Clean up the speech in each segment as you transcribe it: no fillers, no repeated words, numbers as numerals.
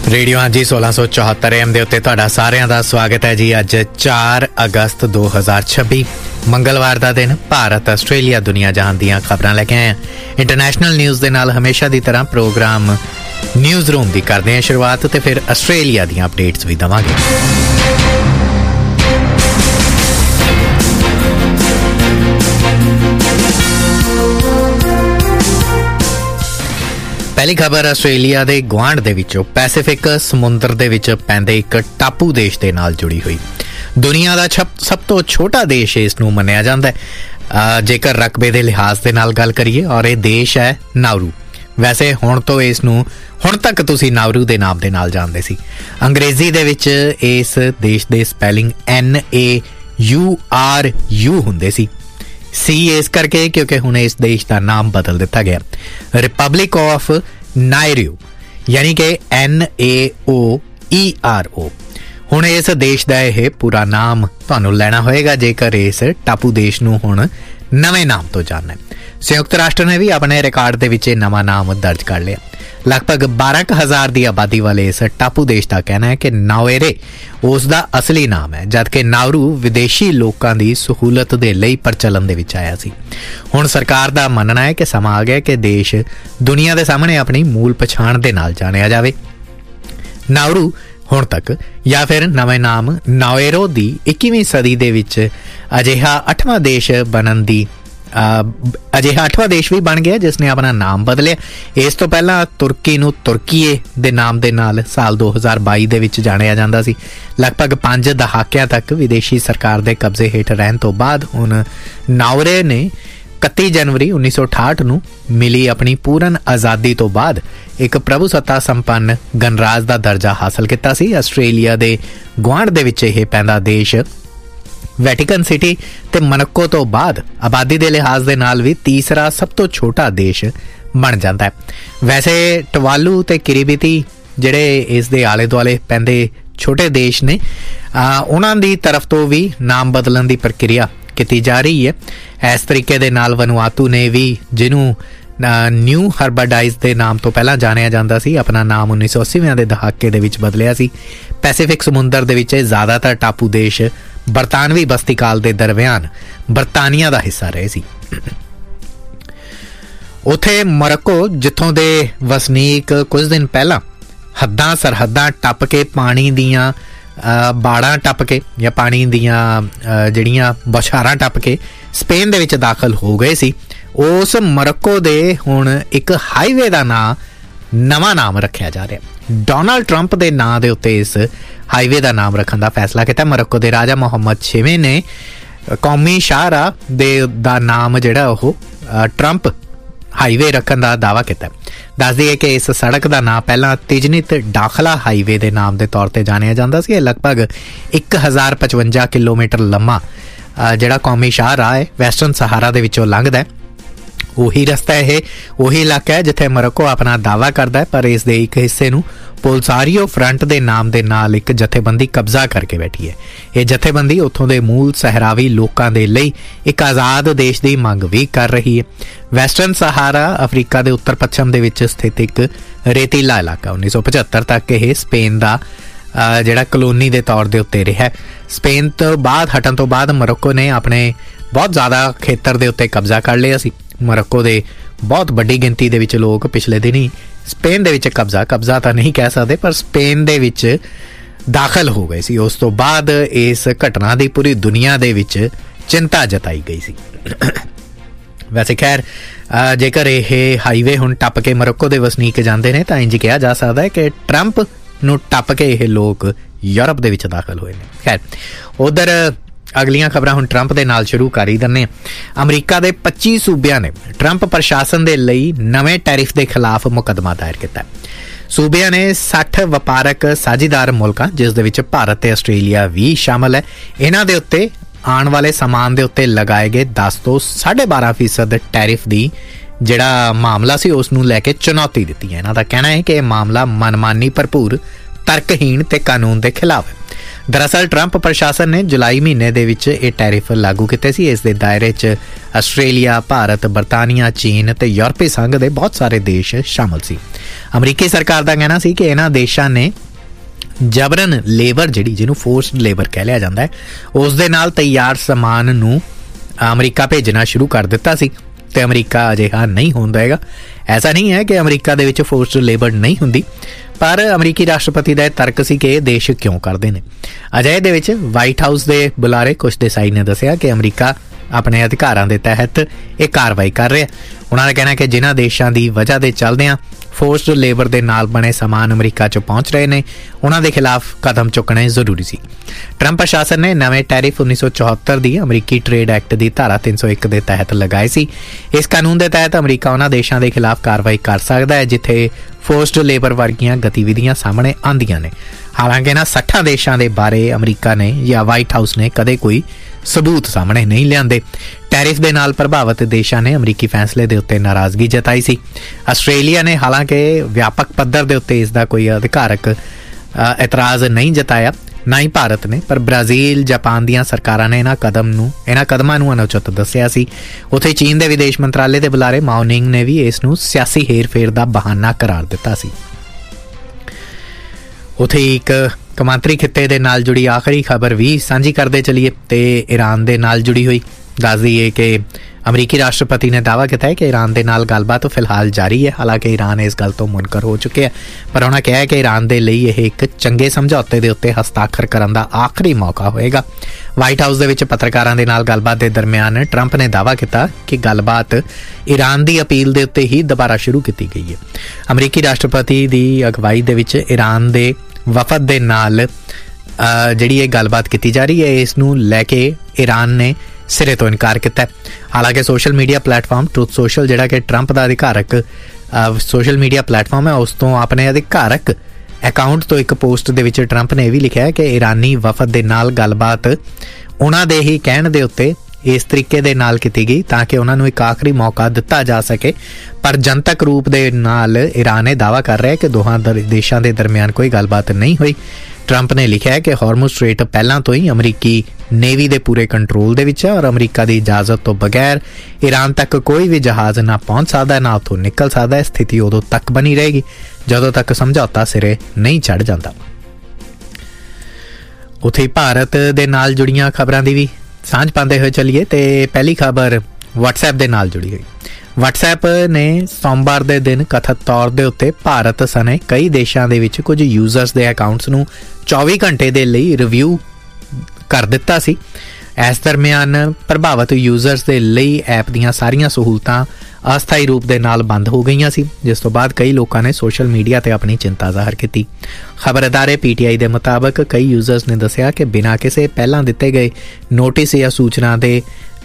Radio हाँ जी 1674 AM ਦੇ ਉੱਤੇ ਤੁਹਾਡਾ ਸਾਰਿਆਂ ਦਾ ਸਵਾਗਤ ਹੈ ਜੀ। ਅੱਜ 4 ਅਗਸਤ 2026 ਮੰਗਲਵਾਰ ਦਾ ਦਿਨ ਭਾਰਤ ਆਸਟ੍ਰੇਲੀਆ ਦੁਨੀਆ ਜਹਾਨ ਦੀਆਂ ਖਬਰਾਂ ਲੈ ਕੇ ਆਏ ਹਾਂ। ਇੰਟਰਨੈਸ਼ਨਲ ਨਿਊਜ਼ ਦੇ ਨਾਲ ਹਮੇਸ਼ਾ ਦੀ ਤਰ੍ਹਾਂ ਪ੍ਰੋਗਰਾਮ ਨਿਊਜ਼ ਰੂਮ ਦੀ ਕਰਦੇ ਹਾਂ ਸ਼ੁਰੂਆਤ ਤੇ ਫਿਰ ਆਸਟ੍ਰੇਲੀਆ ਦੀਆਂ ਅਪਡੇਟਸ ਵੀ ਦਵਾਂਗੇ। ਪਹਿਲੀ ਖਬਰ ਆਸਟ੍ਰੇਲੀਆ ਦੇ ਗੁਆਂਢ ਦੇ ਵਿੱਚੋਂ ਪੈਸੀਫਿਕ ਸਮੁੰਦਰ ਦੇ ਵਿੱਚ ਪੈਂਦੇ ਇੱਕ ਟਾਪੂ ਦੇਸ਼ ਦੇ ਨਾਲ ਜੁੜੀ ਹੋਈ ਦੁਨੀਆ ਦਾ ਸਭ ਤੋਂ ਛੋਟਾ ਦੇਸ਼ ਇਸ ਨੂੰ ਮੰਨਿਆ ਜਾਂਦਾ ਹੈ ਜੇਕਰ ਰਕਬੇ ਦੇ ਲਿਹਾਜ਼ ਦੇ ਨਾਲ ਗੱਲ ਕਰੀਏ, ਔਰ ਇਹ ਦੇਸ਼ ਹੈ ਨਾਊਰੂ। ਵੈਸੇ ਹੁਣ ਤੱਕ ਤੁਸੀਂ ਨਾਊਰੂ ਦੇ ਨਾਮ ਦੇ ਨਾਲ ਜਾਣਦੇ ਸੀ। ਅੰਗਰੇਜ਼ੀ ਦੇ ਵਿੱਚ ਇਸ ਦੇਸ਼ ਦੇ ਸਪੈਲਿੰਗ NAURU ਹੁੰਦੇ ਸੀ। ਸੀ ਇਸ ਕਰਕੇ ਕਿਉਂਕਿ ਹੁਣ ਇਸ ਦੇਸ਼ ਦਾ ਨਾਮ ਬਦਲ ਦਿੱਤਾ ਗਿਆ ਰਿਪਬਲਿਕ ਆਫ ਨਾਇਰੂ, ਯਾਨੀ ਕਿ NAOERO। ਹੁਣ ਇਸ ਦੇਸ਼ ਦਾ ਇਹ ਪੂਰਾ ਨਾਮ ਤੁਹਾਨੂੰ ਲੈਣਾ ਹੋਏਗਾ ਜੇਕਰ ਇਸ ਟਾਪੂ ਦੇਸ਼ ਨੂੰ ਹੁਣ ਨਵੇਂ ਨਾਮ ਤੋਂ ਜਾਣਨਾ ਹੈ। ਸੰਯੁਕਤ ਰਾਸ਼ਟਰ ਨੇ ਵੀ ਆਪਣੇ ਰਿਕਾਰਡ ਦੇ ਵਿੱਚ ਇਹ ਨਵਾਂ ਨਾਮ ਦਰਜ ਕਰ ਲਿਆ। ਲਗਭਗ 12,000 ਦੀ ਆਬਾਦੀ ਵਾਲੇ ਇਸ ਟਾਪੂ ਦੇਸ਼ ਦਾ ਕਹਿਣਾ ਹੈ ਕਿ ਨਾਵੇਰੇ ਉਸ ਦਾ ਅਸਲੀ ਨਾਮ ਹੈ, ਜਦਕਿ ਨਾਊਰੂ ਵਿਦੇਸ਼ੀ ਲੋਕਾਂ ਦੀ ਸਹੂਲਤ ਦੇ ਲਈ ਪ੍ਰਚਲਨ ਦੇ ਵਿੱਚ ਆਇਆ ਸੀ। ਹੁਣ ਸਰਕਾਰ ਦਾ ਮੰਨਣਾ ਹੈ ਕਿ ਸਮਾਂ ਆ ਗਿਆ ਕਿ ਦੇਸ਼ ਦੁਨੀਆ ਦੇ ਸਾਹਮਣੇ ਆਪਣੀ ਮੂਲ ਪਛਾਣ ਦੇ ਨਾਲ ਜਾਣਿਆ ਜਾਵੇ। ਨਾਊਰੂ ਹੁਣ ਤੱਕ ਜਾਂ ਫਿਰ ਨਵੇਂ ਨਾਮ ਨਾਵੇਰੋ ਦੀ 21ਵੀਂ ਸਦੀ ਦੇ ਵਿੱਚ ਅਜਿਹਾ 8ਵਾਂ ਦੇਸ਼ ਵੀ ਬਣ ਗਿਆ ਜਿਸ ਨੇ ਆਪਣਾ ਨਾਮ ਬਦਲਿਆ। ਇਸ ਤੋਂ ਪਹਿਲਾਂ ਤੁਰਕੀ ਨੂੰ ਤੁਰਕੀਏ ਦੇ ਨਾਮ ਦੇ ਨਾਲ ਸਾਲ 2022 ਦੇ ਵਿੱਚ ਜਾਣਿਆ ਜਾਂਦਾ ਸੀ। ਲਗਭਗ 5 ਦਹਾਕਿਆਂ ਤੱਕ ਵਿਦੇਸ਼ੀ ਸਰਕਾਰ ਦੇ ਕਬਜ਼ੇ ਹੇਠ ਰਹਿਣ ਤੋਂ ਬਾਅਦ ਹੁਣ ਨਾਊਰੇ ਨੇ 31 ਜਨਵਰੀ 1968 ਨੂੰ ਮਿਲੀ ਆਪਣੀ ਪੂਰਨ ਆਜ਼ਾਦੀ ਤੋਂ ਬਾਅਦ ਇੱਕ ਪ੍ਰਭੂਸੱਤਾ ਸੰਪੰਨ ਗਣਰਾਜ ਦਾ ਦਰਜਾ ਹਾਸਲ ਕੀਤਾ ਸੀ। ਆਸਟ੍ਰੇਲੀਆ ਦੇ ਗੁਆਂਢ ਦੇ ਵਿੱਚ ਇਹ ਪੈਂਦਾ ਦੇਸ਼ ਵੈਟੀਕਨ ਸਿਟੀ ਤੇ ਮੋਨਾਕੋ ਤੋਂ ਬਾਅਦ ਆਬਾਦੀ ਦੇ ਲਿਹਾਜ਼ ਦੇ ਨਾਲ ਵੀ ਤੀਸਰਾ ਸਭ ਤੋਂ ਛੋਟਾ ਦੇਸ਼ ਬਣ ਜਾਂਦਾ ਹੈ। ਵੈਸੇ ਟਵਾਲੂ ਤੇ ਕਿਰੀਬਿਤੀ ਜਿਹੜੇ ਇਸ ਦੇ ਆਲੇ ਦੁਆਲੇ ਪੈਂਦੇ ਛੋਟੇ ਦੇਸ਼ ਨੇ, ਉਹਨਾਂ ਦੀ ਤਰਫ ਤੋਂ ਵੀ ਨਾਮ ਬਦਲਣ ਦੀ ਪ੍ਰਕਿਰਿਆ ਕੀਤੀ ਜਾ ਰਹੀ ਹੈ। ਇਸ ਤਰੀਕੇ ਦੇ ਨਾਲ ਵਨੂਆਤੂ ਨੇ ਵੀ, ਜਿਹਨੂੰ ਨਿਊ ਹਰਬਾਡਾਈਜ਼ ਦੇ ਨਾਮ ਤੋਂ ਪਹਿਲਾਂ ਜਾਣਿਆ ਜਾਂਦਾ ਸੀ, ਆਪਣਾ ਨਾਮ 1980ਵਿਆਂ ਦੇ ਦਹਾਕੇ ਦੇ ਵਿੱਚ ਬਦਲਿਆ ਸੀ। ਪੈਸੀਫਿਕ ਸਮੁੰਦਰ ਦੇ ਵਿੱਚ ਜ਼ਿਆਦਾਤਰ ਟਾਪੂ ਦੇਸ਼ ਬਰਤਾਨਵੀ ਬਸਤੀ ਕਾਲ ਦੇ ਦਰਮਿਆਨ ਬਰਤਾਨੀਆ ਦਾ ਹਿੱਸਾ ਰਹੇ ਸੀ। ਉੱਥੇ ਮੋਰੋਕੋ, ਜਿੱਥੋਂ ਦੇ ਵਸਨੀਕ ਕੁਝ ਦਿਨ ਪਹਿਲਾਂ ਸਰਹੱਦਾਂ ਟੱਪ ਕੇ ਪਾਣੀ ਦੀਆਂ ਬਾੜਾਂ ਟੱਪ ਕੇ ਜਾਂ ਪਾਣੀ ਦੀਆਂ ਜਿਹੜੀਆਂ ਬੌਛਾਰਾਂ ਟੱਪ ਕੇ ਸਪੇਨ ਦੇ ਵਿੱਚ ਦਾਖਲ ਹੋ ਗਏ ਸੀ, ਉਸ ਮੋਰੋਕੋ ਦੇ ਹੁਣ ਇੱਕ ਹਾਈਵੇ ਦਾ ਨਵਾਂ ਨਾਮ ਰੱਖਿਆ ਜਾ ਰਿਹਾ। ਡੋਨਾਲਡ ਟਰੰਪ ਦੇ ਨਾਂ ਦੇ ਉੱਤੇ ਇਸ ਹਾਈਵੇ ਦਾ ਨਾਮ ਰੱਖਣ ਦਾ ਫੈਸਲਾ ਕੀਤਾ। ਮੋਰੋਕੋ ਦੇ ਰਾਜਾ ਮੁਹੰਮਦ 6ਵੇਂ ਨੇ ਕੌਮੀ ਸ਼ਾਹਰਾਹ ਦਾ ਨਾਮ ਜਿਹੜਾ ਉਹ ਟਰੰਪ ਹਾਈਵੇ ਰੱਖਣ ਦਾ ਦਾਅਵਾ ਕੀਤਾ। ਦੱਸ ਦਈਏ ਕਿ ਇਸ ਸੜਕ ਦਾ ਨਾਂ ਪਹਿਲਾਂ ਤਿਜਨਿਤ ਦਾਖਲਾ ਹਾਈਵੇ ਦੇ ਨਾਮ ਦੇ ਤੌਰ ਤੇ ਜਾਣਿਆ ਜਾਂਦਾ ਸੀ। ਇਹ ਲਗਭਗ 1055 ਕਿਲੋਮੀਟਰ ਲੰਮਾ ਜਿਹੜਾ ਕੌਮੀ ਸ਼ਾਹਰਾਹ ਹੈ ਵੈਸਟਰਨ ਸਹਾਰਾ ਦੇ ਵਿੱਚੋਂ ਲੰਘਦਾ ਹੈ। ਉਹੀ ਰਸਤਾ ਇਹ ਉਹੀ ਇਲਾਕਾ ਹੈ ਜਿੱਥੇ ਮੋਰੋਕੋ ਆਪਣਾ ਦਾਅਵਾ ਕਰਦਾ ਹੈ, ਪਰ ਇਸ ਦੇ ਇੱਕ ਹਿੱਸੇ ਨੂੰ ਪੋਲਸਾਰੀਓ ਫਰੰਟ ਦੇ ਨਾਮ ਦੇ ਨਾਲ ਇੱਕ ਜਥੇਬੰਦੀ ਕਬਜ਼ਾ ਕਰਕੇ ਬੈਠੀ ਹੈ। ਇਹ ਜਥੇਬੰਦੀ ਉੱਥੋਂ ਦੇ ਮੂਲ ਸਹਿਰਾਵੀ ਲੋਕਾਂ ਦੇ ਲਈ ਇੱਕ ਆਜ਼ਾਦ ਦੇਸ਼ ਦੀ ਮੰਗ ਵੀ ਕਰ ਰਹੀ ਹੈ। ਵੈਸਟਰਨ ਸਹਾਰਾ ਅਫਰੀਕਾ ਦੇ ਉੱਤਰ ਪੱਛਮ ਦੇ ਵਿੱਚ ਸਥਿਤ ਇੱਕ ਰੇਤੀਲਾ ਇਲਾਕਾ 1975 ਤੱਕ ਇਹ ਸਪੇਨ ਦਾ ਜਿਹੜਾ ਕਲੋਨੀ ਦੇ ਤੌਰ ਦੇ ਉੱਤੇ ਰਿਹਾ। ਸਪੇਨ ਤੋਂ ਬਾਅਦ ਹਟਣ ਤੋਂ ਬਾਅਦ ਮੋਰੋਕੋ ਨੇ ਆਪਣੇ ਬਹੁਤ ਜ਼ਿਆਦਾ ਖੇਤਰ ਦੇ ਉੱਤੇ ਕਬਜ਼ਾ ਕਰ ਲਿਆ ਸੀ। ਮੋਰੋਕੋ ਦੇ ਬਹੁਤ ਵੱਡੀ ਗਿਣਤੀ ਦੇ ਵਿੱਚ ਲੋਕ ਪਿਛਲੇ ਦਿਨੀ ਸਪੇਨ ਦੇ ਵਿੱਚ ਕਬਜ਼ਾ ਤਾਂ ਨਹੀਂ ਕਹਿ ਸਕਦੇ, ਪਰ ਸਪੇਨ ਦੇ ਵਿੱਚ ਦਾਖਲ ਹੋ ਗਏ ਸੀ। ਉਸ ਤੋਂ ਬਾਅਦ ਇਸ ਘਟਨਾ ਦੀ ਪੂਰੀ ਦੁਨੀਆ ਦੇ ਵਿੱਚ ਚਿੰਤਾ ਜਤਾਈ ਗਈ ਸੀ। ਵੈਸੇ ਖੈਰ ਜੇਕਰ ਇਹ ਹਾਈਵੇ ਹੁਣ ਟੱਪ ਕੇ ਮੋਰੋਕੋ ਦੇ ਵਸਨੀਕ ਜਾਂਦੇ ਨੇ ਤਾਂ ਇੰਜ ਕਿਹਾ ਜਾ ਸਕਦਾ ਹੈ ਕਿ ਟਰੰਪ ਨੂੰ ਟੱਪ ਕੇ ਇਹ ਲੋਕ ਯੂਰਪ ਦੇ ਵਿੱਚ ਦਾਖਲ ਹੋਏ ਨੇ। ਖੈਰ ਉਧਰ ਅਗਲੀਆਂ ਖਬਰਾਂ ਹੁਣ ਟਰੰਪ ਦੇ ਨਾਲ ਸ਼ੁਰੂ ਕਰ ਹੀ ਦਿੰਦੇ ਹਾਂ। ਅਮਰੀਕਾ ਦੇ 25 ਸੂਬਿਆਂ ਨੇ ਟਰੰਪ ਪ੍ਰਸ਼ਾਸਨ ਦੇ ਲਈ ਨਵੇਂ ਟੈਰਿਫ ਦੇ ਖਿਲਾਫ ਮੁਕੱਦਮਾ ਦਾਇਰ ਕੀਤਾ। ਸੂਬਿਆਂ ਨੇ 60 ਵਪਾਰਕ ਸਾਝੀਦਾਰ ਮੁਲਕਾਂ, ਜਿਸ ਦੇ ਵਿੱਚ ਭਾਰਤ ਤੇ ਆਸਟ੍ਰੇਲੀਆ ਵੀ ਸ਼ਾਮਲ ਹੈ, ਇਹਨਾਂ ਦੇ ਉੱਤੇ ਆਉਣ ਵਾਲੇ ਸਮਾਨ ਦੇ ਉੱਤੇ ਲਗਾਏ ਗਏ 10 ਤੋਂ 12.5% ਟੈਰਿਫ ਦੀ ਜਿਹੜਾ ਮਾਮਲਾ ਸੀ ਉਸ ਨੂੰ ਲੈ ਕੇ ਚੁਣੌਤੀ ਦਿੱਤੀ ਹੈ। ਇਹਨਾਂ ਦਾ ਕਹਿਣਾ ਹੈ ਕਿ ਇਹ ਮਾਮਲਾ ਮਨਮਾਨੀ ਭਰਪੂਰ ਤਰਕਹੀਣ ਤੇ ਕਾਨੂੰਨ ਦੇ ਖਿਲਾਫ ਹੈ। ਦਰਅਸਲ ਟਰੰਪ ਪ੍ਰਸ਼ਾਸਨ ਨੇ ਜੁਲਾਈ ਮਹੀਨੇ ਦੇ ਵਿੱਚ ਇਹ ਟੈਰਿਫ ਲਾਗੂ ਕੀਤੇ ਸੀ। ਇਸ ਦੇ ਦਾਇਰੇ 'ਚ ਆਸਟ੍ਰੇਲੀਆ, ਭਾਰਤ, ਬਰਤਾਨੀਆ, ਚੀਨ ਤੇ ਯੂਰਪੀ ਸੰਘ ਦੇ ਬਹੁਤ ਸਾਰੇ ਦੇਸ਼ ਸ਼ਾਮਲ ਸੀ। ਅਮਰੀਕੀ ਸਰਕਾਰ ਦਾ ਕਹਿਣਾ ਸੀ ਕਿ ਇਹਨਾਂ ਦੇਸ਼ਾਂ ਨੇ ਜਬਰਨ ਲੇਬਰ, ਜਿਹੜੀ ਜਿਹਨੂੰ ਫੋਰਸਡ ਲੇਬਰ ਕਹਿ ਲਿਆ ਜਾਂਦਾ ਹੈ, ਉਸ ਦੇ ਨਾਲ ਤਿਆਰ ਸਮਾਨ ਨੂੰ ਅਮਰੀਕਾ ਭੇਜਣਾ ਸ਼ੁਰੂ ਕਰ ਦਿੱਤਾ ਸੀ ਤੇ ਅਮਰੀਕਾ ਅਜਿਹਾ ਨਹੀਂ ਹੋਣ ਦੇਗਾ। ਐਸਾ ਨਹੀਂ ਹੈ ਕਿ ਅਮਰੀਕਾ ਦੇ ਵਿੱਚ ਫੋਰਸਡ ਲੇਬਰ ਨਹੀਂ ਹੁੰਦੀ, ਪਰ ਅਮਰੀਕੀ ਰਾਸ਼ਟਰਪਤੀ ਦਾ ਇਹ ਤਰਕ ਸੀ ਕਿ ਇਹ ਦੇਸ਼ ਕਿਉਂ ਕਰਦੇ ਨੇ। ਅਜਿਹੇ ਦੇ ਵਿੱਚ ਵਾਈਟ ਹਾਊਸ ਦੇ ਬੁਲਾਰੇ ਕੁਸ਼ ਦੇਸਾਈ ਨੇ ਦੱਸਿਆ ਕਿ ਅਮਰੀਕਾ ਆਪਣੇ ਅਧਿਕਾਰਾਂ ਦੇ ਤਹਿਤ ਇਹ ਕਾਰਵਾਈ ਕਰ ਰਿਹਾ। ਉਹਨਾਂ ਦਾ ਕਹਿਣਾ ਕਿ ਜਿਨ੍ਹਾਂ ਦੇਸ਼ਾਂ ਦੀ ਵਜ੍ਹਾ ਦੇ ਚੱਲਦਿਆਂ ਫੋਰਸਡ ਲੇਬਰ ਦੇ ਨਾਲ ਬਣੇ ਸਮਾਨ ਅਮਰੀਕਾ 'ਚ ਪਹੁੰਚ ਰਹੇ ਨੇ, ਉਹਨਾਂ ਦੇ ਖਿਲਾਫ ਕਦਮ ਚੁੱਕਣੇ ਜ਼ਰੂਰੀ ਸੀ। ਟਰੰਪ ਪ੍ਰਸ਼ਾਸਨ ਨੇ ਨਵੇਂ ਟੈਰਿਫ 1974 ਦੀ ਅਮਰੀਕੀ ਟ੍ਰੇਡ ਐਕਟ ਦੀ ਧਾਰਾ 301 ਦੇ ਤਹਿਤ ਲਗਾਏ ਸੀ। ਇਸ ਕਾਨੂੰਨ ਦੇ ਤਹਿਤ ਅਮਰੀਕਾ ਉਹਨਾਂ ਦੇਸ਼ਾਂ ਦੇ ਖਿਲਾਫ ਕਾਰਵਾਈ ਕਰ ਸਕਦਾ ਹੈ ਜਿੱਥੇ ਫੋਰਸਡ ਲੇਬਰ ਵਰਗੀਆਂ ਗਤੀਵਿਧੀਆਂ ਸਾਹਮਣੇ ਆਉਂਦੀਆਂ ਨੇ। ਹਾਲਾਂਕਿ ਇਹਨਾਂ 60 ਦੇਸ਼ਾਂ ਦੇ ਬਾਰੇ ਅਮਰੀਕਾ ਨੇ ਜਾਂ ਵਾਈਟ ਹਾਊਸ ਨੇ ਕਦੇ ਕੋਈ ਸਬੂਤ ਸਾਹਮਣੇ ਨਹੀਂ ਲਿਆਂਦੇ। ਟੈਰਿਫ ਦੇ ਨਾਲ ਪ੍ਰਭਾਵਿਤ ਦੇਸ਼ਾਂ ਨੇ ਅਮਰੀਕੀ ਫੈਸਲੇ ਦੇ ਉੱਤੇ ਨਾਰਾਜ਼ਗੀ ਜਤਾਈ ਸੀ। ਆਸਟ੍ਰੇਲੀਆ ਨੇ ਹਾਲਾਂਕਿ ਵਿਆਪਕ ਪੱਧਰ ਦੇ ਉੱਤੇ ਇਸ ਦਾ ਕੋਈ ਅਧਿਕਾਰਕ ਇਤਰਾਜ਼ ਨਹੀਂ ਜਤਾਇਆ, ਨਾ ਹੀ ਭਾਰਤ ਨੇ, ਪਰ ਬ੍ਰਾਜ਼ੀਲ, ਜਾਪਾਨ ਦੀਆਂ ਸਰਕਾਰਾਂ ਨੇ ਇਹਨਾਂ ਕਦਮਾਂ ਨੂੰ ਅਨੁਚਿਤ ਦੱਸਿਆ ਸੀ। ਉੱਥੇ ਚੀਨ ਦੇ ਵਿਦੇਸ਼ ਮੰਤਰਾਲੇ ਦੇ ਬੁਲਾਰੇ ਮਾਓ ਨਿੰਗ ਨੇ ਵੀ ਇਸ ਨੂੰ ਸਿਆਸੀ ਹੇਰ-ਫੇਰ ਦਾ ਬਹਾਨਾ ਕਰਾਰ ਦਿੱਤਾ ਸੀ। ਉੱਥੇ ਇੱਕ ਕੌਮਾਂਤਰੀ ਖਿੱਤੇ ਦੇ ਨਾਲ ਜੁੜੀ ਆਖਰੀ ਖਬਰ ਵੀ ਸਾਂਝੀ ਕਰਦੇ ਚਲੀਏ ਤੇ ਈਰਾਨ ਦੇ ਨਾਲ ਜੁੜੀ ਹੋਈ। ਦੱਸ ਦਈਏ ਕਿ ਅਮਰੀਕੀ ਰਾਸ਼ਟਰਪਤੀ ਨੇ ਦਾਅਵਾ ਕੀਤਾ ਹੈ ਕਿ ਈਰਾਨ ਦੇ ਨਾਲ ਗੱਲਬਾਤ ਫਿਲਹਾਲ ਜਾਰੀ ਹੈ। ਹਾਲਾਂਕਿ ਈਰਾਨ ਇਸ ਗੱਲ ਤੋਂ ਮੁਨਕਰ ਹੋ ਚੁੱਕਿਆ, ਪਰ ਉਹਨਾਂ ਕਿਹਾ ਹੈ ਕਿ ਈਰਾਨ ਦੇ ਲਈ ਇਹ ਇੱਕ ਚੰਗੇ ਸਮਝੌਤੇ ਦੇ ਉੱਤੇ ਹਸਤਾਖਰ ਕਰਨ ਦਾ ਆਖਰੀ ਮੌਕਾ ਹੋਏਗਾ। ਵਾਈਟ ਹਾਊਸ ਦੇ ਵਿੱਚ ਪੱਤਰਕਾਰਾਂ ਦੇ ਨਾਲ ਗੱਲਬਾਤ ਦੇ ਦਰਮਿਆਨ ਟਰੰਪ ਨੇ ਦਾਅਵਾ ਕੀਤਾ ਕਿ ਗੱਲਬਾਤ ਈਰਾਨ ਦੀ ਅਪੀਲ ਦੇ ਉੱਤੇ ਹੀ ਦੁਬਾਰਾ ਸ਼ੁਰੂ ਕੀਤੀ ਗਈ ਹੈ। ਅਮਰੀਕੀ ਰਾਸ਼ਟਰਪਤੀ ਦੀ ਅਗਵਾਈ ਦੇ ਵਿੱਚ ਈਰਾਨ ਦੇ ਵਫਦ ਦੇ ਨਾਲ ਜਿਹੜੀ ਇਹ ਗੱਲਬਾਤ ਕੀਤੀ ਜਾ ਰਹੀ ਹੈ, ਇਸ ਨੂੰ ਲੈ ਕੇ ਈਰਾਨ ਨੇ ਸਿਰੇ ਤੋਂ ਇਨਕਾਰ ਕੀਤਾ। ਹਾਲਾਂਕਿ social media platform truth social, ਜਿਹੜਾ ਕਿ ਟਰੰਪ ਦਾ ਅਧਿਕਾਰਕ ਸੋਸ਼ਲ ਮੀਡੀਆ ਪਲੇਟਫਾਰਮ ਹੈ, ਉਸ ਤੋਂ ਆਪਣੇ ਅਧਿਕਾਰਕ ਅਕਾਊਂਟ ਤੋਂ ਇੱਕ ਪੋਸਟ ਦੇ ਵਿੱਚ ਟਰੰਪ ਨੇ ਇਹ ਵੀ ਲਿਖਿਆ ਕਿ ਈਰਾਨੀ ਵਫਦ ਦੇ ਨਾਲ ਗੱਲਬਾਤ ਉਹਨਾਂ ਦੇ ਹੀ ਕਹਿਣ ਦੇ ਉੱਤੇ ਇਸ ਤਰੀਕੇ ਦੇ ਨਾਲ ਕੀਤੀ ਗਈ ਤਾਂ ਕਿ ਉਹਨਾਂ ਨੂੰ ਇੱਕ ਆਖਰੀ ਮੌਕਾ ਦਿੱਤਾ ਜਾ ਸਕੇ, ਪਰ ਜਨਤਕ ਰੂਪ ਦੇ ਨਾਲ ਈਰਾਨ ਇਹ ਦਾਅਵਾ ਕਰ ਰਿਹਾ ਹੈ ਕਿ ਦੋਹਾਂ ਦੇਸ਼ਾਂ ਦੇ ਦਰਮਿਆਨ ਕੋਈ ਗੱਲਬਾਤ ਨਹੀਂ ਹੋਈ। ਟਰੰਪ ਨੇ ਲਿਖਿਆ ਕਿ ਹਾਰਮੁਜ਼ ਸਟ੍ਰੇਟ ਪਹਿਲਾਂ ਤੋਂ ਹੀ ਅਮਰੀਕੀ ਨੇਵੀ ਦੇ ਪੂਰੇ ਕੰਟਰੋਲ ਦੇ ਵਿੱਚ ਹੈ ਔਰ ਅਮਰੀਕਾ ਦੀ ਇਜਾਜ਼ਤ ਤੋਂ ਬਗੈਰ ਈਰਾਨ ਤੱਕ ਕੋਈ ਵੀ ਜਹਾਜ਼ ਨਾ ਪਹੁੰਚ ਸਕਦਾ, ਨਾ ਉੱਥੋਂ ਨਿਕਲ ਸਕਦਾ। ਸਥਿਤੀ ਉਦੋਂ ਤੱਕ ਬਣੀ ਰਹੇਗੀ ਜਦੋਂ ਤੱਕ ਸਮਝੌਤਾ ਸਿਰੇ ਨਹੀਂ ਚੜ੍ਹ ਜਾਂਦਾ। ਉੱਥੇ ਭਾਰਤ ਦੇ ਨਾਲ ਜੁੜੀਆਂ ਖਬਰਾਂ ਦੀ ਵੀ ਸਾਂਝ ਪਾਉਂਦੇ ਹੋਏ ਚੱਲੀਏ ਤੇ ਪਹਿਲੀ ਖਬਰ WhatsApp ਦੇ ਨਾਲ ਜੁੜੀ ਹੋਈ। WhatsApp ਨੇ ਸੋਮਵਾਰ ਦੇ ਦਿਨ ਕਥਿਤ ਤੌਰ ਦੇ ਉੱਤੇ ਭਾਰਤ ਸਣੇ ਕਈ ਦੇਸ਼ਾਂ ਦੇ ਵਿੱਚ ਕੁਝ ਯੂਜ਼ਰਸ ਦੇ ਅਕਾਊਂਟਸ ਨੂੰ 24 ਘੰਟੇ ਦੇ ਲਈ ਰਿਵਿਊ ਕਰ ਦਿੱਤਾ ਸੀ। ਇਸ ਦਰਮਿਆਨ ਪ੍ਰਭਾਵਿਤ ਯੂਜ਼ਰਸ ਦੇ ਲਈ ਐਪ ਦੀਆਂ ਸਾਰੀਆਂ ਸਹੂਲਤਾਂ ਅਸਥਾਈ ਰੂਪ ਦੇ ਨਾਲ ਬੰਦ ਹੋ ਗਈਆਂ ਸੀ, ਜਿਸ ਤੋਂ ਬਾਅਦ ਕਈ ਲੋਕਾਂ ਨੇ ਸੋਸ਼ਲ ਮੀਡੀਆ ਤੇ ਆਪਣੀ ਚਿੰਤਾ ਜ਼ਾਹਰ ਕੀਤੀ। ਖਬਰ ਅਦਾਰੇ PTI ਦੇ ਮੁਤਾਬਕ ਕਈ ਯੂਜ਼ਰਸ ਨੇ ਦੱਸਿਆ ਕਿ ਬਿਨਾਂ ਕਿਸੇ ਪਹਿਲਾਂ ਦਿੱਤੇ ਗਏ ਨੋਟਿਸ ਜਾਂ ਸੂਚਨਾ ਦੇ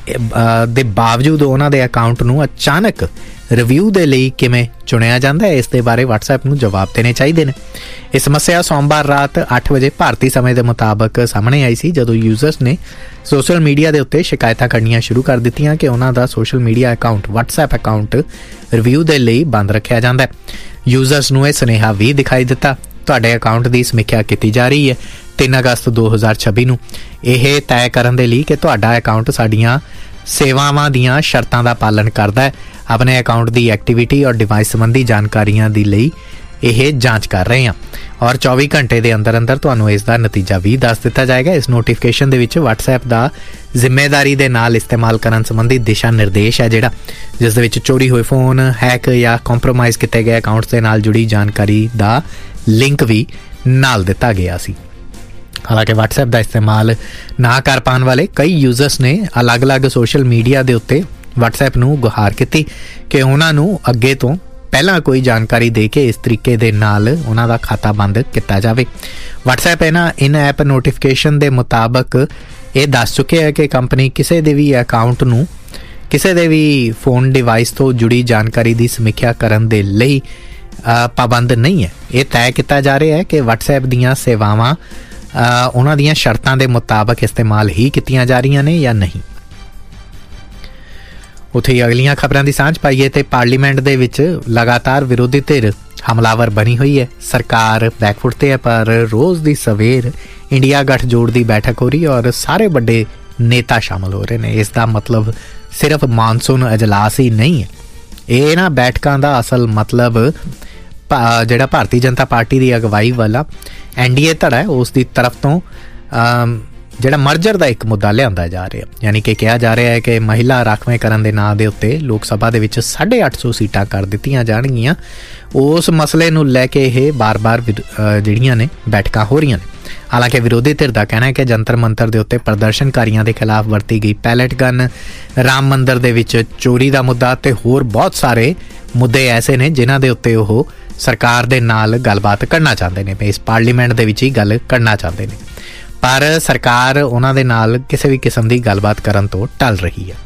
ਬਾਵਜੂਦ ਉਹਨਾਂ ਦੇ ਅਕਾਊਂਟ ਨੂੰ ਅਚਾਨਕ ਰਿਵਿਊ ਦੇ ਲਈ ਕਿਵੇਂ ਚੁਣਿਆ ਜਾਂਦਾ ਹੈ, ਇਸ ਦੇ ਬਾਰੇ WhatsApp ਨੂੰ ਜਵਾਬ ਦੇਣੇ ਚਾਹੀਦੇ ਨੇ। ਇਹ ਸਮੱਸਿਆ ਸੋਮਵਾਰ ਰਾਤ 8 ਵਜੇ ਭਾਰਤੀ ਸਮੇਂ ਦੇ ਮੁਤਾਬਕ ਸਾਹਮਣੇ ਆਈ ਸੀ, ਜਦੋਂ ਯੂਜ਼ਰਸ ਨੇ ਸੋਸ਼ਲ ਮੀਡੀਆ ਦੇ ਉੱਤੇ ਸ਼ਿਕਾਇਤਾਂ ਕਰਨੀਆਂ ਸ਼ੁਰੂ ਕਰ ਦਿੱਤੀਆਂ ਕਿ ਉਹਨਾਂ ਦਾ social media account WhatsApp account review ਦੇ ਲਈ ਬੰਦ ਰੱਖਿਆ ਜਾਂਦਾ ਹੈ। ਯੂਜ਼ਰਸ ਨੂੰ ਇਹ ਸੁਨੇਹਾ ਵੀ ਦਿਖਾਈ ਦਿੱਤਾ, ਤੁਹਾਡੇ ਅਕਾਊਂਟ ਦੀ ਸਮੀਖਿਆ ਕੀਤੀ ਜਾ ਰਹੀ ਹੈ 3 ਅਗਸਤ 2026 ਨੂੰ, ਇਹ ਤੈਅ ਕਰਨ ਦੇ ਲਈ ਕਿ ਤੁਹਾਡਾ ਅਕਾਊਂਟ ਸਾਡੀਆਂ ਸੇਵਾਵਾਂ ਦੀਆਂ ਸ਼ਰਤਾਂ ਦਾ ਪਾਲਣ ਕਰਦਾ ਹੈ। ਆਪਣੇ ਅਕਾਊਂਟ ਦੀ ਐਕਟੀਵਿਟੀ ਔਰ ਡਿਵਾਈਸ ਸੰਬੰਧੀ ਜਾਣਕਾਰੀਆਂ ਦੇ ਲਈ ਇਹ ਜਾਂਚ ਕਰ ਰਹੇ ਹਾਂ ਔਰ 24 ਘੰਟੇ ਦੇ ਅੰਦਰ ਅੰਦਰ ਤੁਹਾਨੂੰ ਇਸ ਦਾ ਨਤੀਜਾ ਵੀ ਦੱਸ ਦਿੱਤਾ ਜਾਏਗਾ। ਇਸ ਨੋਟੀਫਿਕੇਸ਼ਨ ਦੇ ਵਿੱਚ WhatsApp ਦਾ ਜ਼ਿੰਮੇਵਾਰੀ ਦੇ ਨਾਲ ਇਸਤੇਮਾਲ ਕਰਨ ਸੰਬੰਧੀ ਦਿਸ਼ਾ ਨਿਰਦੇਸ਼ ਹੈ, ਜਿਹੜਾ ਜਿਸ ਦੇ ਵਿੱਚ ਚੋਰੀ ਹੋਏ ਫੋਨ, ਹੈਕ ਜਾਂ ਕੰਪਰੋਮਾਈਜ਼ ਕੀਤੇ ਗਏ ਅਕਾਊਂਟਸ ਦੇ ਨਾਲ ਜੁੜੀ ਜਾਣਕਾਰੀ ਦਾ ਲਿੰਕ ਵੀ ਨਾਲ ਦਿੱਤਾ ਗਿਆ ਸੀ। ਹਾਲਾਂਕਿ WhatsApp ਦਾ ਇਸਤੇਮਾਲ ਨਾ ਕਰ ਪਾਉਣ ਵਾਲੇ ਕਈ ਯੂਜ਼ਰਸ ਨੇ ਅਲੱਗ-ਅਲੱਗ ਸੋਸ਼ਲ ਮੀਡੀਆ ਦੇ ਉੱਤੇ WhatsApp ਨੂੰ ਗੁਹਾਰ ਕੀਤੀ ਕਿ ਉਹਨਾਂ ਨੂੰ ਅੱਗੇ ਤੋਂ ਪਹਿਲਾਂ ਕੋਈ ਜਾਣਕਾਰੀ ਦੇ ਕੇ ਇਸ ਤਰੀਕੇ ਦੇ ਨਾਲ ਉਹਨਾਂ ਦਾ ਖਾਤਾ ਬੰਦ ਕੀਤਾ ਜਾਵੇ। WhatsApp ਇਨ ਐਪ ਨੋਟੀਫਿਕੇਸ਼ਨ ਦੇ ਮੁਤਾਬਕ ਇਹ ਦੱਸ ਚੁੱਕਿਆ ਹੈ ਕਿ ਕੰਪਨੀ ਕਿਸੇ ਦੇ ਵੀ ਅਕਾਊਂਟ ਨੂੰ ਕਿਸੇ ਦੇ ਵੀ ਫੋਨ ਡਿਵਾਈਸ ਤੋਂ ਜੁੜੀ ਜਾਣਕਾਰੀ ਦੀ ਸਮੀਖਿਆ ਕਰਨ ਦੇ ਲਈ ਪਾਬੰਦ ਨਹੀਂ ਹੈ। ਇਹ ਤੈਅ ਕੀਤਾ ਜਾ ਰਿਹਾ ਹੈ ਕਿ WhatsApp ਦੀਆਂ ਸੇਵਾਵਾਂ ਉਹਨਾਂ ਦੀਆਂ ਸ਼ਰਤਾਂ ਦੇ ਮੁਤਾਬਕ ਇਸਤੇਮਾਲ ਹੀ ਕੀਤੀਆਂ ਜਾ ਰਹੀਆਂ ਨੇ ਜਾਂ ਨਹੀਂ। ਉੱਥੇ ਹੀ ਅਗਲੀਆਂ ਖਬਰਾਂ ਦੀ ਸਾਂਝ ਪਾਈਏ ਤੇ ਪਾਰਲੀਮੈਂਟ ਦੇ ਵਿੱਚ ਲਗਾਤਾਰ ਵਿਰੋਧੀ ਧਿਰ ਹਮਲਾਵਰ ਬਣੀ ਹੋਈ ਹੈ। ਸਰਕਾਰ ਬੈਕਫੁੱਟ ਤੇ ਹੈ, ਪਰ ਰੋਜ਼ ਦੀ ਸਵੇਰ ਇੰਡੀਆ ਗਠਜੋੜ ਦੀ ਬੈਠਕ ਹੋ ਰਹੀ ਹੈ ਔਰ ਸਾਰੇ ਵੱਡੇ ਨੇਤਾ ਸ਼ਾਮਲ ਹੋ ਰਹੇ ਨੇ। ਇਸ ਦਾ ਮਤਲਬ ਸਿਰਫ ਮਾਨਸੂਨ ਅਜਲਾਸ ਹੀ ਨਹੀਂ ਹੈ। ਇਹ ਨਾ ਬੈਠਕਾਂ ਦਾ ਅਸਲ ਮਤਲਬ ਜਿਹੜਾ ਭਾਰਤੀ ਜਨਤਾ ਪਾਰਟੀ ਦੀ ਅਗਵਾਈ ਵਾਲਾ NDA ਧੜਾ ਹੈ ਉਸ ਦੀ ਤਰਫ ਤੋਂ ਜਿਹੜਾ ਮਰਜਰ ਦਾ ਇੱਕ ਮੁੱਦਾ ਲਿਆਂਦਾ ਜਾ ਰਿਹਾ, ਯਾਨੀ ਕਿ ਕਿਹਾ ਜਾ ਰਿਹਾ ਹੈ ਕਿ ਮਹਿਲਾ ਰਾਖਵੇਂਕਰਨ ਦੇ ਨਾਂ ਦੇ ਉੱਤੇ ਲੋਕ ਸਭਾ ਦੇ ਵਿੱਚ 850 ਸੀਟਾਂ ਕਰ ਦਿੱਤੀਆਂ ਜਾਣਗੀਆਂ। ਉਸ ਮਸਲੇ ਨੂੰ ਲੈ ਕੇ ਇਹ ਬਾਰ-ਬਾਰ ਜਿਹੜੀਆਂ ਨੇ ਬੈਠਕਾਂ ਹੋ ਰਹੀਆਂ ਨੇ। ਹਾਲਾਂਕਿ ਵਿਰੋਧੀ ਧਿਰ ਦਾ ਕਹਿਣਾ ਹੈ ਕਿ ਜੰਤਰ ਮੰਤਰ ਦੇ ਉੱਤੇ ਪ੍ਰਦਰਸ਼ਨਕਾਰੀਆਂ ਦੇ ਖਿਲਾਫ ਵਰਤੀ ਗਈ ਪੈਲਟ ਗਨ, ਰਾਮ ਮੰਦਰ ਦੇ ਵਿੱਚ ਚੋਰੀ ਦਾ ਮੁੱਦਾ ਤੇ ਹੋਰ ਬਹੁਤ ਸਾਰੇ ਮੁੱਦੇ ਐਸੇ ਨੇ ਜਿਨ੍ਹਾਂ ਦੇ ਉੱਤੇ ਉਹ ਸਰਕਾਰ ਦੇ ਨਾਲ ਗੱਲਬਾਤ ਕਰਨਾ ਚਾਹੁੰਦੇ ਨੇ, ਇਸ ਪਾਰਲੀਮੈਂਟ ਦੇ ਵਿੱਚ ਹੀ ਗੱਲ ਕਰਨਾ ਚਾਹੁੰਦੇ ਨੇ, ਪਰ ਸਰਕਾਰ ਉਹਨਾਂ ਦੇ ਨਾਲ ਕਿਸੇ ਵੀ ਕਿਸਮ ਦੀ ਗੱਲਬਾਤ ਕਰਨ ਤੋਂ ਟਲ ਰਹੀ ਹੈ।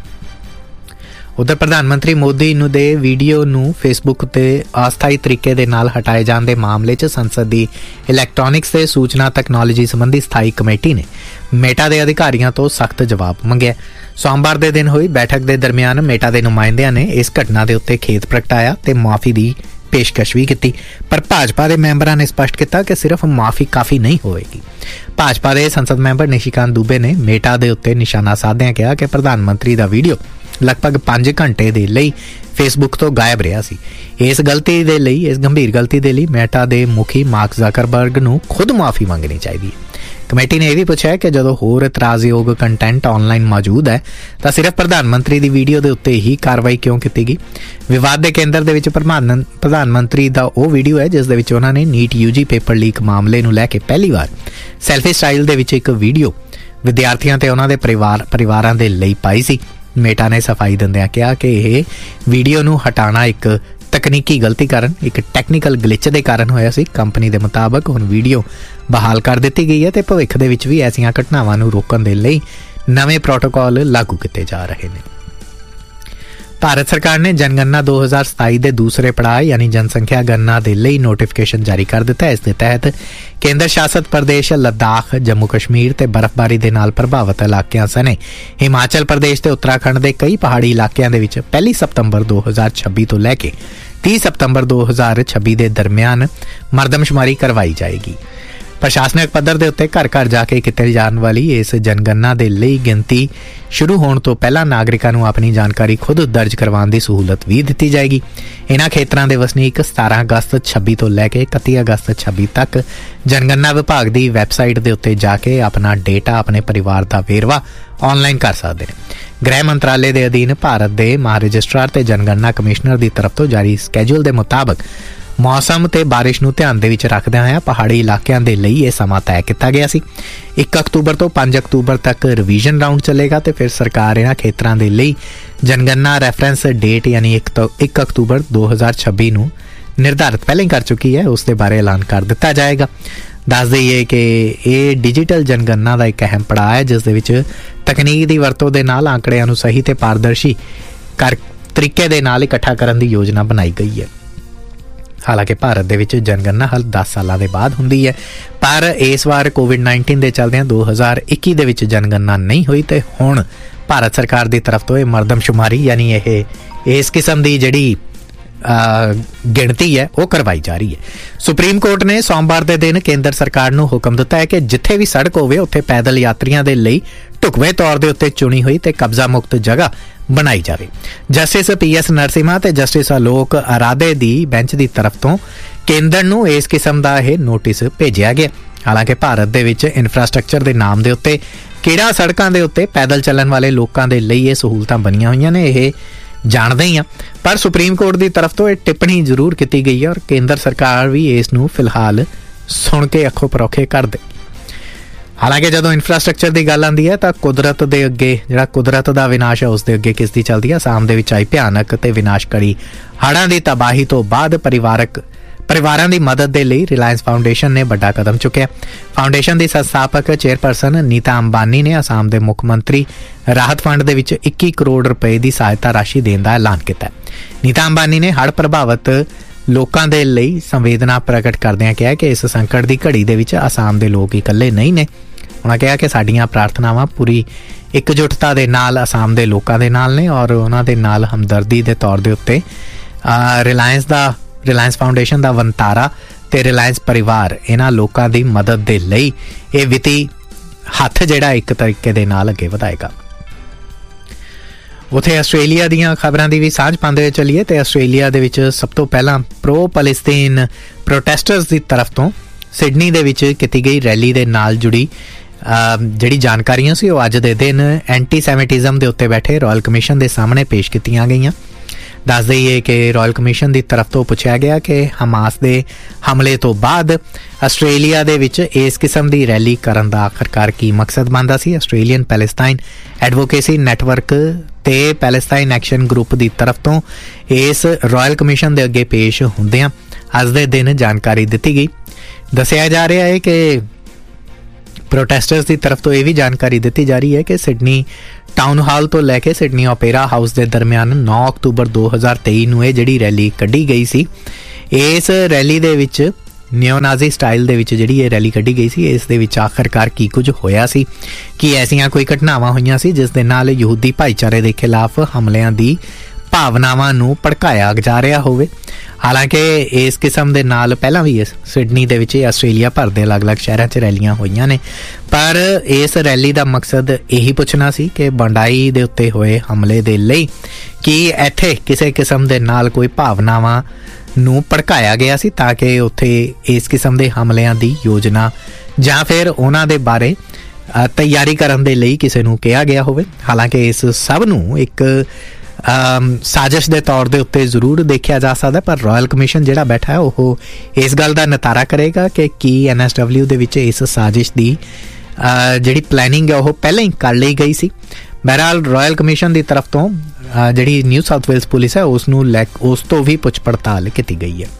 ਉਧਰ ਪ੍ਰਧਾਨ ਮੰਤਰੀ ਮੋਦੀ ਨੂੰ ਦੇ ਵੀਡੀਓ ਨੂੰ ਫੇਸਬੁੱਕ ਤੇ ਅਸਥਾਈ ਤਰੀਕੇ ਦੇ ਨਾਲ ਹਟਾਏ ਜਾਣ ਦੇ ਮਾਮਲੇ 'ਚ ਸੰਸਦ ਦੀ ਇਲੈਕਟ੍ਰੋਨਿਕਸ ਤੇ ਸੂਚਨਾ ਤਕਨਾਲੋਜੀ ਸੰਬੰਧੀ ਸਥਾਈ ਕਮੇਟੀ ਨੇ ਮੇਟਾ ਦੇ ਅਧਿਕਾਰੀਆਂ ਤੋਂ ਸਖਤ ਜਵਾਬ ਮੰਗਿਆ। ਸੋਮਵਾਰ ਦੇ ਦਿਨ ਹੋਈ ਬੈਠਕ ਦੇ ਦਰਮਿਆਨ ਮੇਟਾ ਦੇ ਨੁਮਾਇੰਦਿਆਂ ਨੇ ਇਸ ਘਟਨਾ ਦੇ ਉੱਤੇ ਖੇਦ ਪ੍ਰਗਟਾਇਆ ਤੇ ਮੁਆਫੀ ਦੀ ਪੇਸ਼ਕਸ਼ ਵੀ ਕੀਤੀ, ਪਰ ਭਾਜਪਾ ਦੇ ਮੈਂਬਰਾਂ ਨੇ ਸਪਸ਼ਟ ਕੀਤਾ ਕਿ ਸਿਰਫ ਮਾਫੀ ਕਾਫੀ ਨਹੀਂ ਹੋਵੇਗੀ। ਭਾਜਪਾ ਦੇ ਸੰਸਦ ਮੈਂਬਰ ਨਿਸ਼ੀਕਾਂਤ ਦੁਬੇ ਨੇ ਮੇਟਾ ਦੇ ਉੱਤੇ ਨਿਸ਼ਾਨਾ ਸਾਧਦਿਆਂ ਕਿਹਾ ਕਿ ਪ੍ਰਧਾਨ ਮੰਤਰੀ ਦਾ ਵੀਡੀਓ ਲਗਭਗ 5 ਘੰਟੇ ਦੇ ਲਈ ਫੇਸਬੁੱਕ ਤੋਂ ਗਾਇਬ ਰਿਹਾ ਸੀ। ਇਸ ਗੰਭੀਰ ਗਲਤੀ ਦੇ ਲਈ ਮੇਟਾ ਦੇ ਮੁਖੀ ਮਾਰਕ ਜ਼ਕਰਬਰਗ ਨੂੰ ਖੁਦ ਮਾਫੀ ਮੰਗਣੀ ਚਾਹੀਦੀ ਹੈ। ਕਮੇਟੀ ਨੇ ਇਹ ਵੀ ਪੁੱਛਿਆ ਕਿ ਜਦੋਂ ਹੋਰ ਇਤਰਾਜ਼ਯੋਗ ਕੰਟੈਂਟ ਆਨਲਾਈਨ ਮੌਜੂਦ ਹੈ ਤਾਂ ਸਿਰਫ ਪ੍ਰਧਾਨ ਮੰਤਰੀ ਦੀ ਵੀਡੀਓ ਦੇ ਉੱਤੇ ਹੀ ਕਾਰਵਾਈ ਕਿਉਂ ਕੀਤੀ ਗਈ। ਵਿਵਾਦ ਦੇ ਕੇਂਦਰ ਦੇ ਵਿੱਚ ਪ੍ਰਧਾਨ ਮੰਤਰੀ ਦਾ ਉਹ ਵੀਡੀਓ ਹੈ ਜਿਸ ਦੇ ਵਿੱਚ ਉਹਨਾਂ ਨੇ ਨੀਟ UG ਪੇਪਰ ਲੀਕ ਮਾਮਲੇ ਨੂੰ ਲੈ ਕੇ ਪਹਿਲੀ ਵਾਰ ਸੈਲਫੀ ਸਟਾਈਲ ਦੇ ਵਿੱਚ ਇੱਕ ਵੀਡੀਓ ਵਿਦਿਆਰਥੀਆਂ ਤੇ ਉਹਨਾਂ ਦੇ ਪਰਿਵਾਰਾਂ ਦੇ ਲਈ ਪਾਈ ਸੀ। ਮੇਟਾ ਨੇ ਸਫਾਈ ਦਿੰਦਿਆਂ ਕਿਹਾ ਕਿ ਇਹ ਵੀਡੀਓ ਨੂੰ ਹਟਾਉਣਾ ਇੱਕ ਤਕਨੀਕੀ ਗਲਤੀ ਕਾਰਨ, ਇੱਕ ਟੈਕਨੀਕਲ ਗਲਿਚ ਦੇ ਕਾਰਨ ਹੋਇਆ ਸੀ। ਕੰਪਨੀ ਦੇ ਮੁਤਾਬਕ ਹੁਣ ਵੀਡੀਓ ਬਹਾਲ ਕਰ ਦਿੱਤੀ ਗਈ ਹੈ ਤੇ ਭਵਿੱਖ ਦੇ ਵਿੱਚ ਵੀ ਐਸੀਆਂ ਘਟਨਾਵਾਂ ਨੂੰ ਰੋਕਣ ਦੇ ਲਈ ਨਵੇਂ ਪ੍ਰੋਟੋਕਾਲ ਲਾਗੂ ਕੀਤੇ ਜਾ ਰਹੇ ਨੇ। ਭਾਰਤ ਸਰਕਾਰ ਨੇ ਜਨਗਣਨਾ 2027 ਦੇ ਦੂਸਰੇ ਪੜਾਅ ਯਾਨੀ ਜਨਸੰਖਿਆ ਗਣਨਾ ਦੇ ਲਈ ਨੋਟੀਫਿਕੇਸ਼ਨ ਜਾਰੀ ਕਰ ਦਿੱਤਾ ਹੈ। ਇਸ ਦੇ ਤਹਿਤ ਕੇਂਦਰ ਸ਼ਾਸਤ ਪ੍ਰਦੇਸ਼ ਲੱਦਾਖ, ਜੰਮੂ ਕਸ਼ਮੀਰ ਤੇ ਬਰਫ਼ਬਾਰੀ ਦੇ ਨਾਲ ਪ੍ਰਭਾਵਿਤ ਇਲਾਕਿਆਂ ਸਣੇ ਹਿਮਾਚਲ ਪ੍ਰਦੇਸ਼ ਤੇ ਉੱਤਰਾਖੰਡ ਦੇ ਕਈ ਪਹਾੜੀ ਇਲਾਕਿਆਂ ਦੇ ਵਿੱਚ 1 ਸਤੰਬਰ 2026 ਤੋਂ ਲੈ ਕੇ 30 ਸਤੰਬਰ 2026 ਦੇ ਦਰਮਿਆਨ ਮਰਦਮਸ਼ੁਮਾਰੀ ਕਰਵਾਈ ਜਾਏਗੀ। ਪ੍ਰਸ਼ਾਸਨਿਕ ਪੱਧਰ ਦੇ ਉੱਤੇ ਘਰ ਘਰ ਜਾ ਕੇ ਕੀਤੀ ਜਾਣ ਵਾਲੀ ਇਸ ਜਨਗਣਨਾ ਦੇ ਲਈ ਗਿਣਤੀ ਸ਼ੁਰੂ ਹੋਣ ਤੋਂ ਪਹਿਲਾਂ ਨਾਗਰਿਕਾਂ ਨੂੰ ਆਪਣੀ ਜਾਣਕਾਰੀ ਖੁਦ ਦਰਜ ਕਰਵਾਉਣ ਦੀ ਸਹੂਲਤ ਵੀ ਦਿੱਤੀ ਜਾਏਗੀ। ਇਹਨਾਂ ਖੇਤਰਾਂ ਦੇ ਵਸਨੀਕ 17 ਅਗਸਤ 26 ਤੋਂ ਲੈ ਕੇ 31 ਅਗਸਤ 26 ਤੱਕ ਜਨਗਣਨਾ ਵਿਭਾਗ ਦੀ ਵੈਬਸਾਈਟ ਦੇ ਉੱਤੇ ਜਾ ਕੇ ਆਪਣਾ ਡੇਟਾ, ਆਪਣੇ ਪਰਿਵਾਰ ਦਾ ਵੇਰਵਾ ਆਨਲਾਈਨ ਕਰ ਸਕਦੇ ਨੇ। ਗ੍ਰਹਿ ਮੰਤਰਾਲੇ ਦੇ ਅਧੀਨ ਭਾਰਤ ਦੇ ਮਹਾਰਜਿਸਟਰਾਰ ਤੇ ਜਨਗਣਨਾ ਕਮਿਸ਼ਨਰ ਦੀ ਤਰਫ ਤੋਂ ਜਾਰੀ ਸਕੈਜੂਲ ਦੇ ਮੁਤਾਬਕ ਮੌਸਮ ਤੇ ਬਾਰਿਸ਼ ਨੂੰ ਧਿਆਨ ਦੇ ਵਿੱਚ ਰੱਖਦਿਆਂ ਹੋਇਆ ਪਹਾੜੀ ਇਲਾਕਿਆਂ ਦੇ ਲਈ ਇਹ ਸਮਾਂ ਤੈਅ ਕੀਤਾ ਗਿਆ ਸੀ। 1 ਅਕਤੂਬਰ ਤੋਂ 5 ਅਕਤੂਬਰ ਤੱਕ ਰਿਵੀਜ਼ਨ ਰਾਊਂਡ ਚੱਲੇਗਾ ਤੇ ਫਿਰ ਸਰਕਾਰ ਇਹਨਾਂ ਖੇਤਰਾਂ ਦੇ ਲਈ ਜਨਗਣਨਾ ਰੈਫਰੈਂਸ ਡੇਟ ਯਾਨੀ 1 ਅਕਤੂਬਰ 2026 ਨੂੰ ਨਿਰਧਾਰਿਤ ਪਹਿਲਾਂ ਹੀ ਕਰ ਚੁੱਕੀ ਹੈ, ਉਸ ਦੇ ਬਾਰੇ ਐਲਾਨ ਕਰ ਦਿੱਤਾ ਜਾਏਗਾ। ਦੱਸ ਦਈਏ ਕਿ ਇਹ ਡਿਜੀਟਲ ਜਨਗਣਨਾ ਦਾ ਇੱਕ ਅਹਿਮ ਪੜਾਅ ਹੈ ਜਿਸ ਦੇ ਵਿੱਚ ਤਕਨੀਕ ਦੀ ਵਰਤੋਂ ਦੇ ਨਾਲ ਆંકੜਿਆਂ ਨੂੰ ਸਹੀ ਤੇ ਪਾਰਦਰਸ਼ੀ ਤਰੀਕੇ ਦੇ ਨਾਲ ਇਕੱਠਾ ਕਰਨ ਦੀ ਯੋਜਨਾ ਬਣਾਈ ਗਈ ਹੈ। ਹਾਲਾਂਕਿ ਭਾਰਤ ਦੇ ਵਿੱਚ ਜਨਗਣਨਾ ਹਰ 10 ਸਾਲਾਂ ਦੇ ਬਾਅਦ ਹੁੰਦੀ ਹੈ, ਪਰ ਇਸ ਵਾਰ COVID-19 ਦੇ ਚੱਲਦਿਆਂ 2021 ਦੇ ਵਿੱਚ ਜਨਗਣਨਾ ਨਹੀਂ ਹੋਈ ਤੇ ਹੁਣ ਭਾਰਤ ਸਰਕਾਰ ਦੀ ਤਰਫ ਤੋਂ ਇਹ ਮਰਦਮਸ਼ੁਮਾਰੀ ਯਾਨੀ ਇਹ ਇਸ ਕਿਸਮ ਦੀ ਜਿਹੜੀ ਗਿਣਤੀ ਹੈ ਉਹ ਕਰਵਾਈ ਜਾ ਰਹੀ ਹੈ। ਸੁਪਰੀਮ ਕੋਰਟ ਨੇ ਸੋਮਵਾਰ ਦੇ ਦਿਨ ਕੇਂਦਰ ਸਰਕਾਰ ਨੂੰ ਹੁਕਮ ਦਿੱਤਾ ਹੈ ਕਿ ਜਿੱਥੇ ਵੀ ਸੜਕ ਹੋਵੇ ਉੱਥੇ ਪੈਦਲ ਯਾਤਰੀਆਂ ਦੇ ਲਈ ਢੁਕਵੇਂ ਤੌਰ ਦੇ ਉੱਤੇ ਚੁਣੀ ਹੋਈ ਤੇ ਕਬਜ਼ਾ ਮੁਕਤ ਜਗ੍ਹਾ ਬਣਾਈ ਜਾਵੇ। ਜਸਟਿਸ PS ਨਰਸਿਮਹਾ ਤੇ ਜਸਟਿਸ ਅਲੋਕ ਅਰਾਧੇ ਦੀ ਬੈਂਚ ਦੀ ਤਰਫ ਤੋਂ ਕੇਂਦਰ ਨੂੰ ਇਸ ਕਿਸਮ ਦਾ ਇਹ ਨੋਟਿਸ ਭੇਜਿਆ ਗਿਆ। ਹਾਲਾਂਕਿ ਭਾਰਤ ਦੇ ਵਿੱਚ ਇਨਫਰਾਸਟ੍ਰਕਚਰ ਦੇ ਨਾਮ ਦੇ ਉੱਤੇ ਕਿਹੜਾ ਸੜਕਾਂ ਦੇ ਉੱਤੇ ਪੈਦਲ ਚੱਲਣ ਵਾਲੇ ਲੋਕਾਂ ਦੇ ਲਈ ਇਹ ਸਹੂਲਤਾਂ ਬਣੀਆਂ ਹੋਈਆਂ ਨੇ ਇਹ ਜਾਣਦੇ ਹੀ ਆ, ਪਰ ਸੁਪਰੀਮ ਕੋਰਟ ਦੀ ਤਰਫ ਤੋਂ ਇਹ ਟਿੱਪਣੀ ਜ਼ਰੂਰ ਕੀਤੀ ਗਈ ਹੈ ਔਰ ਕੇਂਦਰ ਸਰਕਾਰ ਵੀ ਇਸ ਨੂੰ ਫਿਲਹਾਲ ਸੁਣ ਕੇ ਅੱਖੋਂ ਪਰੋਖੇ ਕਰ ਦੇ। ਹਾਲਾਂਕਿ ਜਦੋਂ ਇਨਫਰਾਸਟ੍ਰਕਚਰ ਦੀ ਗੱਲ ਆਉਂਦੀ ਹੈ ਤਾਂ ਕੁਦਰਤ ਦੇ ਅੱਗੇ ਜਿਹੜਾ ਕੁਦਰਤ ਦਾ ਵਿਨਾਸ਼ ਹੈ ਉਸ ਦੇ ਅੱਗੇ ਕਿਸ ਦੀ ਚੱਲਦੀ ਹੈ। ਅਸਾਮ ਦੇ ਵਿੱਚ ਆਈ ਭਿਆਨਕ ਤੇ ਵਿਨਾਸ਼ਕਾਰੀ ਹੜ੍ਹਾਂ ਦੀ ਤਬਾਹੀ ਤੋਂ ਬਾਅਦ ਪਰਿਵਾਰਾਂ ਦੀ ਮਦਦ ਦੇ ਲਈ ਰਿਲਾਇੰਸ ਫਾਊਂਡੇਸ਼ਨ ਨੇ ਵੱਡਾ ਕਦਮ ਚੁੱਕਿਆ। ਫਾਊਂਡੇਸ਼ਨ ਦੀ ਸੰਸਥਾਪਕ ਚੇਅਰਪਰਸਨ ਨੀਤਾ ਅੰਬਾਨੀ ਨੇ ਅਸਾਮ ਦੇ ਮੁੱਖ ਮੰਤਰੀ ਰਾਹਤ ਫੰਡ ਦੇ ਵਿੱਚ 21 ਕਰੋੜ ਰੁਪਏ ਦੀ ਸਹਾਇਤਾ ਰਾਸ਼ੀ ਦੇਣ ਦਾ ਐਲਾਨ ਕੀਤਾ। ਨੀਤਾ ਅੰਬਾਨੀ ਨੇ ਹੜ੍ਹ ਪ੍ਰਭਾਵਿਤ ਲੋਕਾਂ ਦੇ ਲਈ ਸੰਵੇਦਨਾ ਪ੍ਰਗਟ ਕਰਦਿਆਂ ਕਿਹਾ ਕਿ ਇਸ ਸੰਕਟ ਦੀ ਘੜੀ ਦੇ ਵਿੱਚ ਅਸਾਮ ਦੇ ਲੋਕ ਇਕੱਲੇ ਨਹੀਂ ਨੇ। ਉਹਨਾਂ ਕਿਹਾ ਕਿ ਸਾਡੀਆਂ ਪ੍ਰਾਰਥਨਾਵਾਂ ਪੂਰੀ एकजुटता दे नाल आसाम दे लोकां दे नाल ने और उन्हां दे नाल हमदर्दी दे तौर दे उत्ते रिलायंस फाउंडेशन दा वंतारा ते रिलायंस परिवार इन्हां लोकां दी मदद दे लई इह वित्ती हत्थ जिहड़ा एक तरीके दे नाल अगे वधाएगा। उत्थे आस्ट्रेलिया दीयां खबरां दी भी सांझ पांदे चलिए ते आस्ट्रेलिया दे विच सब तो पहलां प्रो पैलेस्टीन प्रोटेस्टर्स दी तरफ तो सिडनी दे विच कीती गई रैली दे नाल जुड़ी जिहड़ी जानकारियां सी अज दे दिन एंटी सैमिटिज्म दे उत्ते बैठे रॉयल कमीशन दे सामने पेश कीतियां गईयां। दस दईए कि रॉयल कमीशन की तरफ तो पुछया गया कि हमास के हमले तो बाद आस्ट्रेलिया दे विच इस किस्म की रैली करन दा आखिरकार की मकसद बनदा सी। आस्ट्रेलियन पैलेस्टाइन एडवोकेसी नैटवर्क ते पैलेस्टाइन एक्शन ग्रुप की तरफ तो इस रॉयल कमीशन के अगे पेश हुंदियां अज दे दिन जानकारी दी गई। दस्सिया जा रहा है कि प्रोटेस्टर्स की तरफ तो यह भी जानकारी दी जा रही है कि सिडनी टाउन हाल तो लैके सिडनी ओपेरा हाउस के दरम्यान 9 अक्तूबर 2023 ਨੂੰ ਇਹ ਜਿਹੜੀ ਰੈਲੀ ਕੱਢੀ ਗਈ ਸੀ। ਇਸ ਰੈਲੀ ਦੇ ਵਿੱਚ ਨਿਓਨਾਜ਼ੀ ਸਟਾਈਲ ਦੇ ਵਿੱਚ ਜਿਹੜੀ ਇਹ ਰੈਲੀ ਕੱਢੀ ਗਈ ਸੀ ਇਸ ਦੇ ਵਿੱਚ ਆਖਰਕਾਰ ਕੀ ਕੁਝ ਹੋਇਆ ਸੀ ਕਿ ਐਸੀਆਂ ਕੋਈ ਘਟਨਾਵਾਂ ਹੋਈਆਂ ਸੀ ਜਿਸ ਦੇ ਨਾਲ ਯਹੂਦੀ ਭਾਈਚਾਰੇ ਦੇ ਖਿਲਾਫ ਹਮਲਿਆਂ ਦੀ ਭਾਵਨਾਵਾਂ ਨੂੰ ਭੜਕਾਇਆ ਜਾ ਰਿਹਾ ਹੋਵੇ। हालांकि इस किस्म के नाल पहला भी इस सिडनी दे विच आस्ट्रेलिया भर के अलग अलग शहरों च रैलियां होईयां ने पर इस रैली का मकसद यही पुछना सी कि बंडाई दे उत्ते होए हमले दे लई कि इत्थे किसी किस्म के नाल कोई भावनावां नूं भड़काया गया सी ताकि उत्थे इस किस्म के हमलियां दी योजना जां फिर उन्हां दे बारे तैयारी करन दे लई किसी नूं कहा गया होवे। हालांकि इस सब नूं एक साजिश के तौर के उत्ते जरूर देखा जा सकता पर रॉयल कमीशन जिहड़ा बैठा है वह इस गल का नतारा करेगा कि की NSW दे विच इस साजिश की जिहड़ी प्लैनिंग है वह पहले ही कर ली गई सी। बहरहाल रॉयल कमीशन की तरफ तो जिहड़ी न्यू साउथ वेल्स पुलिस है उस तो भी पुछ पड़ताल की गई है।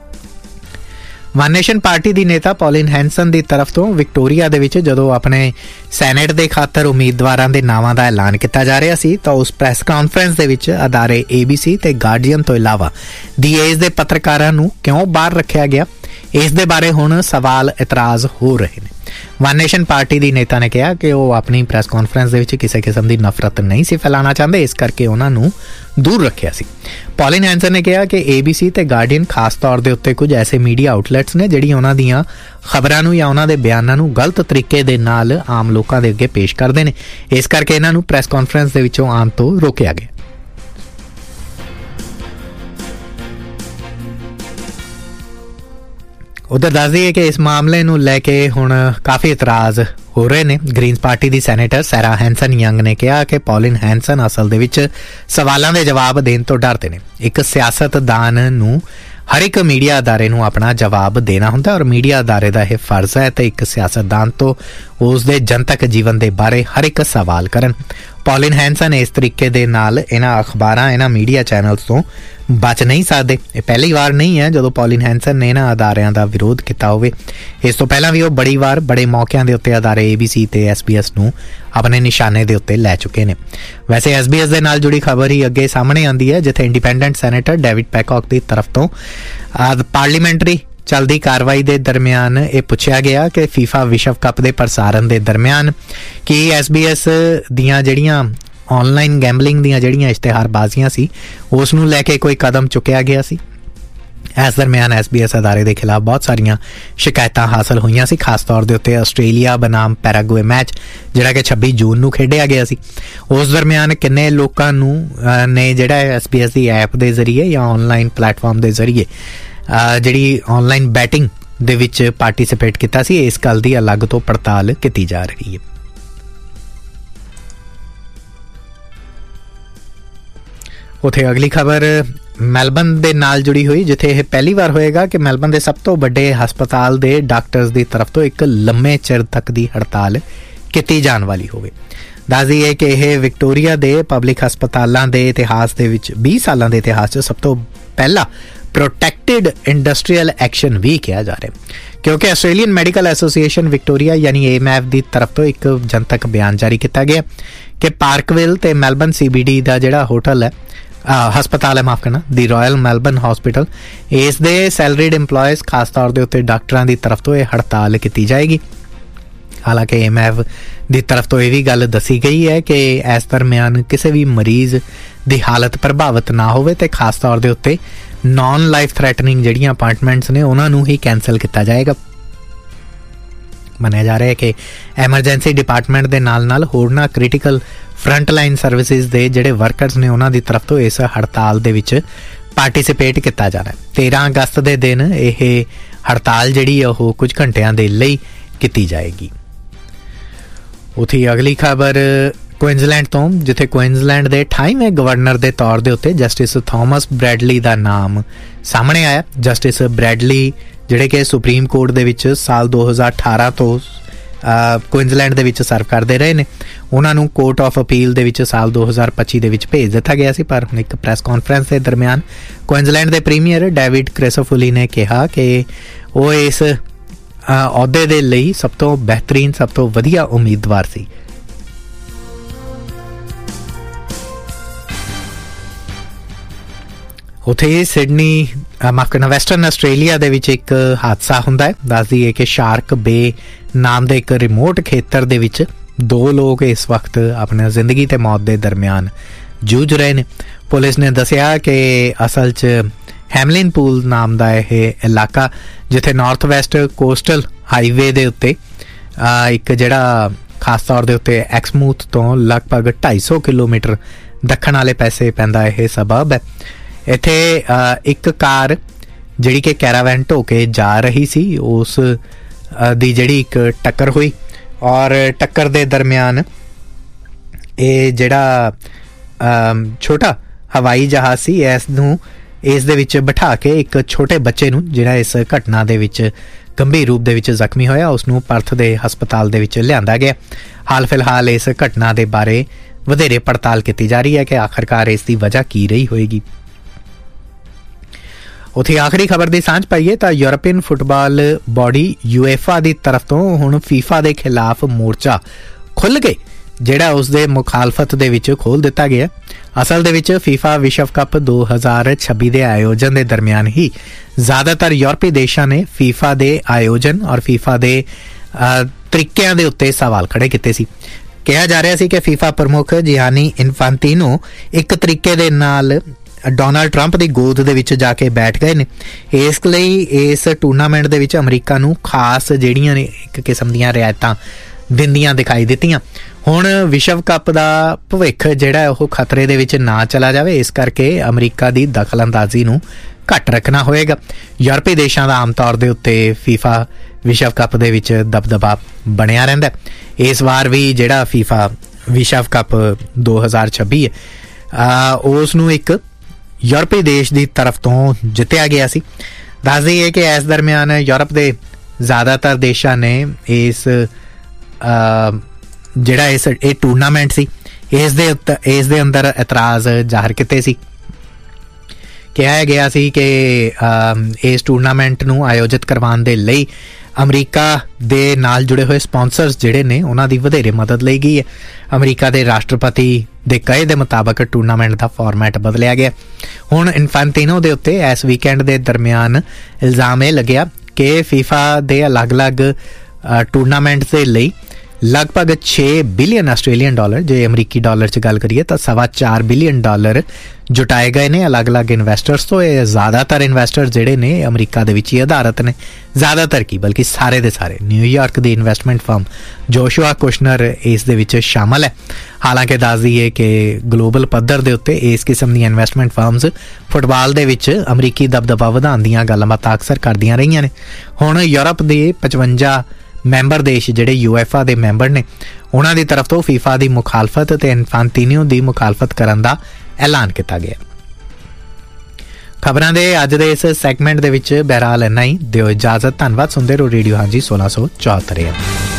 वन नेशन पार्टी की नेता पॉलिन हैंसन की तरफ तो विक्टोरिया दे विच जदों अपने सैनेट के खातर उम्मीदवारों के नावां का ऐलान किया जा रहा सी तो उस प्रैस कॉन्फ्रेंस दे विच अदारे ABC ते गार्डियन तो इलावा दी एज के पत्रकारां नूं क्यों बाहर रखा गया इस दे बारे हुण सवाल इतराज़ हो रहे हैं। वन नेशन पार्टी की नेता ने कहा कि वह अपनी प्रैस कॉन्फ्रेंस दे विच किसी किस्म की नफरत नहीं सी फैलाना चाहते इस करके उन्होंने दूर रखा सी। पॉलिन हैंसन ने कहा कि ABC ते गार्डियन खास तौर के उत्ते कुछ ऐसे मीडिया आउटलैट्स ने जिहड़ी उन्हां दीयां खबरां नूं या उन्हां दे बयानां नूं गलत तरीके दे नाल आम लोकां दे अगे पेश करदे ने इस करके इन्हां नूं प्रैस कॉन्फ्रेंस दे विचों आउण तो रोकिया गया। उधर दस दिए कि इस मामले नूं लैके हुण काफ़ी इतराज़ हो रहे ने। ग्रीन्स पार्टी की सैनेटर सैरा हैंसन यंग ने कहा कि पॉलिन हैंसन असल दे विच सवालों के जवाब देण तो डरते ने। एक सियासतदान नूं हर एक मीडिया अदारे नूं अपना जवाब देना हुंदा और मीडिया अदारे का यह फर्ज है तो एक सियासतदान तो उसके जनतक जीवन के बारे हर एक सवाल करन। पॉलिन हैंसन इस तरीके दे नाल इन्हां अखबारां इन्हां मीडिया चैनल्स तो बच नहीं सकते। यह पहली बार नहीं है जो पॉलिन हैंसन ने इन्हां अदारियां का विरोध किया होवे। इस तो पहला भी वह बड़ी बार बड़े मौकों के उत्ते अदारे ABC ते SBS नूं अपने निशाने के उत्ते लै चुके हैं। वैसे SBS दे नाल जुड़ी खबर ही अगे सामने आती है जिथे इंडिपेंडेंट सैनेटर डेविड पैकॉक की तरफ तो पार्लीमेंटरी चलती कार्रवाई के दरम्यान ये पूछा गया कि फीफा विश्व कप के प्रसारण के दरम्यान कि SBS दियां जड़ियां ऑनलाइन गैंबलिंग दियां जड़ियां इश्तिहारबाजियां सी उस नूं लैके कोई कदम चुकया गया सी। इस दरम्यान SBS अदारे के खिलाफ बहुत सारिया शिकायत हासिल हुई सी खास तौर के उत्ते आस्ट्रेलिया बनाम पैराग्वे मैच जिहड़ा कि 26 जून नूं खेडिया गया सी उस दरम्यान किन्ने लोकां नूं ने जिहड़ा SBS की ऐप के जरिए या ऑनलाइन प्लेटफॉर्म के जरिए जिहड़ी ऑनलाइन बैटिंग दे विच पार्टिसिपेट किया सी इस गल की अलग तो पड़ताल की जा रही है। उत्थे अगली खबर मैलबर्न दे नाल जुड़ी हुई जिथे यह पहली बार होएगा कि मैलबर्न के सब तो बड़े हस्पताल के डॉक्टर्स की तरफ तो एक लंबे चिर तक की हड़ताल की जाने वाली होवे। दस दईए कि यह विक्टोरिया के पब्लिक हस्पतालों के इतिहास के 20 सालों के इतिहास सब तो पहला प्रोटैक्टिड इंडस्ट्रीयल एक्शन भी किया जा रहा है क्योंकि आस्ट्रेलियन मैडिकल एसोसीएशन विक्टोरिया यानी AMF की तरफ तो एक जनतक बयान जारी किया गया कि पार्कविल ते मैलबर्न CBD का जिहड़ा होटल है हस्पताल है माफ करना दी रॉयल मैलबर्न हॉस्पिटल इस दे सैलरीड इंपलॉयज़ खास तौर के उत्ते डॉक्टरों की तरफ तो यह हड़ताल की जाएगी। ਹਾਲਾਂਕਿ IMF ਦੀ ਤਰਫ ਤੋਂ ਇਹ ਵੀ ਗੱਲ ਦੱਸੀ ਗਈ ਹੈ ਕਿ ਇਸ ਦਰਮਿਆਨ ਕਿਸੇ ਵੀ ਮਰੀਜ਼ ਦੀ ਹਾਲਤ ਪ੍ਰਭਾਵਿਤ ਨਾ ਹੋਵੇ ਤੇ ਖਾਸ ਤੌਰ ਦੇ ਉੱਤੇ ਨਾਨ ਲਾਈਫ ਥ੍ਰੈਟਨਿੰਗ ਜਿਹੜੀਆਂ ਅਪਾਇੰਟਮੈਂਟਸ ਨੇ ਉਹਨਾਂ ਨੂੰ ਹੀ ਕੈਂਸਲ ਕੀਤਾ ਜਾਏਗਾ। ਮੰਨਿਆ ਜਾ ਰਿਹਾ ਹੈ ਕਿ ਐਮਰਜੈਂਸੀ ਡਿਪਾਰਟਮੈਂਟ ਦੇ ਨਾਲ ਹੋਰਨਾਂ ਕ੍ਰਿਟੀਕਲ ਫਰੰਟ ਲਾਈਨ ਸਰਵਿਸਿਜ਼ ਦੇ ਜਿਹੜੇ ਵਰਕਰਸ ਨੇ ਉਹਨਾਂ ਦੀ ਤਰਫ ਤੋਂ ਇਸ ਹੜਤਾਲ ਦੇ ਵਿੱਚ ਪਾਰਟੀਸਿਪੇਟ ਕੀਤਾ ਜਾਣਾ ਹੈ। 13 ਅਗਸਤ ਦੇ ਦਿਨ ਇਹ ਹੜਤਾਲ ਜਿਹੜੀ ਉਹ ਕੁਝ ਘੰਟਿਆਂ ਦੇ ਲਈ ਕੀਤੀ ਜਾਏਗੀ। ਉੱਥੇ ਅਗਲੀ ਖਬਰ ਕੁਇਨਜ਼ਲੈਂਡ ਤੋਂ, ਜਿੱਥੇ ਕੁਇਨਜ਼ਲੈਂਡ ਦੇ 28ਵੇਂ ਗਵਰਨਰ ਦੇ ਤੌਰ ਦੇ ਉੱਤੇ ਜਸਟਿਸ ਥਾਮਸ ਬ੍ਰੈਡਲੀ ਦਾ ਨਾਮ ਸਾਹਮਣੇ ਆਇਆ। ਜਸਟਿਸ ਬ੍ਰੈਡਲੀ ਜਿਹੜੇ ਕਿ ਸੁਪਰੀਮ ਕੋਰਟ ਦੇ ਵਿੱਚ ਸਾਲ 2018 ਤੋਂ ਕੁਇਨਜ਼ਲੈਂਡ ਦੇ ਵਿੱਚ ਸਰਵ ਕਰਦੇ ਰਹੇ ਨੇ, ਉਹਨਾਂ ਨੂੰ ਕੋਰਟ ਆਫ ਅਪੀਲ ਦੇ ਵਿੱਚ ਸਾਲ 2025 ਦੇ ਵਿੱਚ ਭੇਜ ਦਿੱਤਾ ਗਿਆ ਸੀ। ਪਰ ਹੁਣ ਇੱਕ ਪ੍ਰੈਸ ਕਾਨਫਰੰਸ ਦੇ ਦਰਮਿਆਨ ਕੁਇਨਜ਼ਲੈਂਡ ਦੇ ਪ੍ਰੀਮੀਅਰ ਡੇਵਿਡ ਕ੍ਰਿਸੋਫੁਲੀ ਨੇ ਕਿਹਾ ਕਿ ਉਹ ਇਸ ਅਹੁਦੇ ਦੇ ਲਈ ਸਭ ਤੋਂ ਬਿਹਤਰੀਨ, ਸਭ ਤੋਂ ਵਧੀਆ ਉਮੀਦਵਾਰ ਸੀ। ਉੱਥੇ ਸਿਡਨੀ ਵੈਸਟਰਨ ਆਸਟ੍ਰੇਲੀਆ ਦੇ ਵਿੱਚ ਇੱਕ ਹਾਦਸਾ ਹੁੰਦਾ ਹੈ। ਦੱਸ ਦਈਏ ਕਿ ਸ਼ਾਰਕ ਬੇ ਨਾਮ ਦੇ ਇੱਕ ਰਿਮੋਟ ਖੇਤਰ ਦੇ ਵਿੱਚ 2 ਲੋਕ ਇਸ ਵਕਤ ਆਪਣੀ ਜ਼ਿੰਦਗੀ ਤੇ ਮੌਤ ਦੇ ਦਰਮਿਆਨ ਜੂਝ ਰਹੇ ਨੇ। ਪੁਲਿਸ ਨੇ ਦੱਸਿਆ ਕਿ ਅਸਲ 'ਚ ਹੈਮਲਿਨ ਪੂਲ ਨਾਮ ਦਾ ਇਹ ਇਲਾਕਾ, ਜਿੱਥੇ ਨਾਰਥ ਵੈਸਟ ਕੋਸਟਲ ਹਾਈਵੇ ਦੇ ਉੱਤੇ ਇੱਕ ਜਿਹੜਾ ਖਾਸ ਤੌਰ ਦੇ ਉੱਤੇ ਐਕਸਮੂਥ ਤੋਂ ਲਗਭਗ 250 ਕਿਲੋਮੀਟਰ ਦੱਖਣ ਵਾਲੇ ਪਾਸੇ ਪੈਂਦਾ ਇਹ ਸਬਬ ਹੈ। ਇੱਥੇ ਇੱਕ ਕਾਰ ਜਿਹੜੀ ਕਿ ਕੈਰਾਵੈਨ ਢੋ ਕੇ ਜਾ ਰਹੀ ਸੀ, ਉਸ ਦੀ ਜਿਹੜੀ ਇੱਕ ਟੱਕਰ ਹੋਈ ਔਰ ਟੱਕਰ ਦੇ ਦਰਮਿਆਨ ਇਹ ਜਿਹੜਾ ਛੋਟਾ ਹਵਾਈ ਜਹਾਜ਼ ਸੀ ਇਸ ਦੇ ਵਿੱਚ ਬਿਠਾ ਕੇ ਇੱਕ ਛੋਟੇ ਬੱਚੇ ਨੂੰ, ਜਿਹੜਾ ਇਸ ਘਟਨਾ ਦੇ ਵਿੱਚ ਗੰਭੀਰ ਰੂਪ ਦੇ ਵਿੱਚ ਜ਼ਖਮੀ ਹੋਇਆ, ਉਸ ਨੂੰ ਪਰਥ ਦੇ ਹਸਪਤਾਲ ਦੇ ਵਿੱਚ ਲਿਆਂਦਾ ਗਿਆ। ਹਾਲ ਫਿਲਹਾਲ ਇਸ ਘਟਨਾ ਦੇ ਬਾਰੇ ਵਧੇਰੇ ਪੜਤਾਲ ਕੀਤੀ ਜਾ ਰਹੀ ਹੈ ਕਿ ਆਖਰਕਾਰ ਇਸ ਦੀ ਵਜ੍ਹਾ ਕੀ ਰਹੀ ਹੋਏਗੀ। ਉੱਥੇ ਆਖਰੀ ਖਬਰ ਦੀ ਸਾਂਝ ਪਾਈਏ ਤਾਂ ਯੂਰਪੀਅਨ ਫੁੱਟਬਾਲ ਬੋਡੀ UEFA ਦੀ ਤਰਫ ਤੋਂ ਹੁਣ FIFA ਦੇ ਖਿਲਾਫ ਮੋਰਚਾ ਖੁੱਲ੍ਹ ਕੇ ਜਿਹੜਾ ਉਸ ਦੇ ਮੁਖਾਲਫਤ ਦੇ ਵਿੱਚ ਖੋਲ੍ਹ ਦਿੱਤਾ ਗਿਆ। ਅਸਲ ਦੇ ਵਿੱਚ FIFA ਵਿਸ਼ਵ ਕੱਪ 2026 ਦੇ ਆਯੋਜਨ ਦੇ ਦਰਮਿਆਨ ਹੀ ਜ਼ਿਆਦਾਤਰ ਯੂਰਪੀ ਦੇਸ਼ਾਂ ਨੇ FIFA ਦੇ ਆਯੋਜਨ ਔਰ FIFA ਦੇ ਤਰੀਕਿਆਂ ਦੇ ਉੱਤੇ ਸਵਾਲ ਖੜੇ ਕੀਤੇ ਸੀ। ਕਿਹਾ ਜਾ ਰਿਹਾ ਸੀ ਕਿ FIFA ਪ੍ਰਮੁੱਖ ਜਿਆਨੀ ਇਨਫਾਂਟੀਨੋ ਇੱਕ ਤਰੀਕੇ ਦੇ ਨਾਲ ਡੋਨਾਲਡ ਟਰੰਪ ਦੀ ਗੋਦ ਦੇ ਵਿੱਚ ਜਾ ਕੇ ਬੈਠ ਗਏ ਨੇ। ਇਸ ਲਈ ਇਸ ਟੂਰਨਾਮੈਂਟ ਦੇ ਵਿੱਚ ਅਮਰੀਕਾ ਨੂੰ ਖਾਸ ਜਿਹੜੀਆਂ ਨੇ ਇੱਕ ਕਿਸਮ ਦੀਆਂ ਰਿਆਇਤਾਂ ਦਿੰਦੀਆਂ ਦਿਖਾਈ ਦਿੱਤੀਆਂ। ਹੁਣ ਵਿਸ਼ਵ ਕੱਪ ਦਾ ਭਵਿੱਖ ਜਿਹੜਾ ਉਹ ਖਤਰੇ ਦੇ ਵਿੱਚ ਨਾ ਚਲਾ ਜਾਵੇ, ਇਸ ਕਰਕੇ ਅਮਰੀਕਾ ਦੀ ਦਖਲਅੰਦਾਜ਼ੀ ਨੂੰ ਘੱਟ ਰੱਖਣਾ ਹੋਏਗਾ। ਯੂਰਪੀ ਦੇਸ਼ਾਂ ਦਾ ਆਮ ਤੌਰ ਦੇ ਉੱਤੇ FIFA ਵਿਸ਼ਵ ਕੱਪ ਦੇ ਵਿੱਚ ਦਬਦਬਾ ਬਣਿਆ ਰਹਿੰਦਾ। ਇਸ ਵਾਰ ਵੀ ਜਿਹੜਾ FIFA ਵਿਸ਼ਵ ਕੱਪ 2026 ਹੈ ਉਸ ਨੂੰ ਇੱਕ ਯੂਰਪੀ ਦੇਸ਼ ਦੀ ਤਰਫ ਤੋਂ ਜਿੱਤਿਆ ਗਿਆ ਸੀ। ਦੱਸ ਦਈਏ ਕਿ ਇਸ ਦਰਮਿਆਨ ਯੂਰਪ ਦੇ ਜ਼ਿਆਦਾਤਰ ਦੇਸ਼ਾਂ ਨੇ ਇਸ ਜਿਹੜਾ ਇਹ ਟੂਰਨਾਮੈਂਟ ਸੀ ਇਸ ਦੇ ਅੰਦਰ ਇਤਰਾਜ਼ ਜ਼ਾਹਰ ਕੀਤੇ ਸੀ। ਕਿਹਾ ਗਿਆ ਸੀ ਕਿ ਇਸ ਟੂਰਨਾਮੈਂਟ ਨੂੰ ਆਯੋਜਿਤ ਕਰਵਾਉਣ ਦੇ ਲਈ ਅਮਰੀਕਾ ਦੇ ਨਾਲ ਜੁੜੇ ਹੋਏ ਸਪਾਂਸਰਸ ਜਿਹੜੇ ਨੇ ਉਹਨਾਂ ਦੀ ਵਧੇਰੇ ਮਦਦ ਲਈ ਗਈ ਹੈ। ਅਮਰੀਕਾ ਦੇ ਰਾਸ਼ਟਰਪਤੀ ਦੇ ਕਹੇ ਦੇ ਮੁਤਾਬਕ ਟੂਰਨਾਮੈਂਟ ਦਾ ਫਾਰਮੈਟ ਬਦਲਿਆ ਗਿਆ। ਹੁਣ ਇਨਫੈਂਟਿਨੋ ਦੇ ਉੱਤੇ ਇਸ ਵੀਕਐਂਡ ਦੇ ਦਰਮਿਆਨ ਇਲਜ਼ਾਮ ਇਹ ਲੱਗਿਆ ਕਿ FIFA ਦੇ ਅਲੱਗ-ਅਲੱਗ ਟੂਰਨਾਮੈਂਟ ਦੇ ਲਈ ਲਗਭਗ 6 ਬਿਲੀਅਨ ਆਸਟ੍ਰੇਲੀਅਨ ਡਾਲਰ, ਜੇ ਅਮਰੀਕੀ ਡਾਲਰ 'ਚ ਗੱਲ ਕਰੀਏ ਤਾਂ $4.25 ਬਿਲੀਅਨ ਜੁਟਾਏ ਗਏ ਨੇ ਅਲੱਗ-ਅਲੱਗ ਇਨਵੈਸਟਰਸ ਤੋਂ। ਇਹ ਜ਼ਿਆਦਾਤਰ ਇਨਵੈਸਟਰ ਜਿਹੜੇ ਨੇ ਅਮਰੀਕਾ ਦੇ ਵਿੱਚ ਹੀ ਆਧਾਰਿਤ ਨੇ, ਜ਼ਿਆਦਾਤਰ ਕੀ ਬਲਕਿ ਸਾਰੇ ਦੇ ਸਾਰੇ। ਨਿਊਯਾਰਕ ਦੀ ਇਨਵੈਸਟਮੈਂਟ ਫਰਮ ਜੋਸ਼ੂਆ ਕੁਸ਼ਨਰ ਇਸ ਦੇ ਵਿੱਚ ਸ਼ਾਮਲ ਹੈ। ਹਾਲਾਂਕਿ ਦੱਸ ਦਈਏ ਕਿ ਗਲੋਬਲ ਪੱਧਰ ਦੇ ਉੱਤੇ ਇਸ ਕਿਸਮ ਦੀਆਂ ਇਨਵੈਸਟਮੈਂਟ ਫਰਮਸ ਫੁੱਟਬਾਲ ਦੇ ਵਿੱਚ ਅਮਰੀਕੀ ਦਬਦਬਾ ਵਧਾਉਣ ਦੀਆਂ ਗੱਲਾਂ-ਬਾਤਾਂ ਅਕਸਰ ਕਰਦੀਆਂ ਰਹੀਆਂ ਨੇ। ਹੁਣ ਯੂਰਪ ਦੇ 55 ਮੈਂਬਰ ਦੇਸ਼ ਜਿਹੜੇ UEFA ਦੇ ਮੈਂਬਰ ਨੇ ਉਹਨਾਂ ਦੀ ਤਰਫ ਤੋਂ FIFA ਦੀ ਮੁਖਾਲਫਤ ਤੇ ਇਨਫਾਂਟਿਨੋ ਦੀ ਮੁਖਾਲਫਤ ਕਰਨ ਦਾ ਐਲਾਨ ਕੀਤਾ ਗਿਆ। ਖਬਰਾਂ ਦੇ ਅੱਜ ਦੇ ਇਸ ਸੈਗਮੈਂਟ ਦੇ ਵਿੱਚ ਬਹਿਰਹਾਲ ਇੰਨਾ ਹੀ। ਦਿਓ ਇਜਾਜ਼ਤ। ਧੰਨਵਾਦ। ਸੁਣਦੇ ਰਹੋ ਰੇਡੀਓ ਹਾਂਜੀ 1674।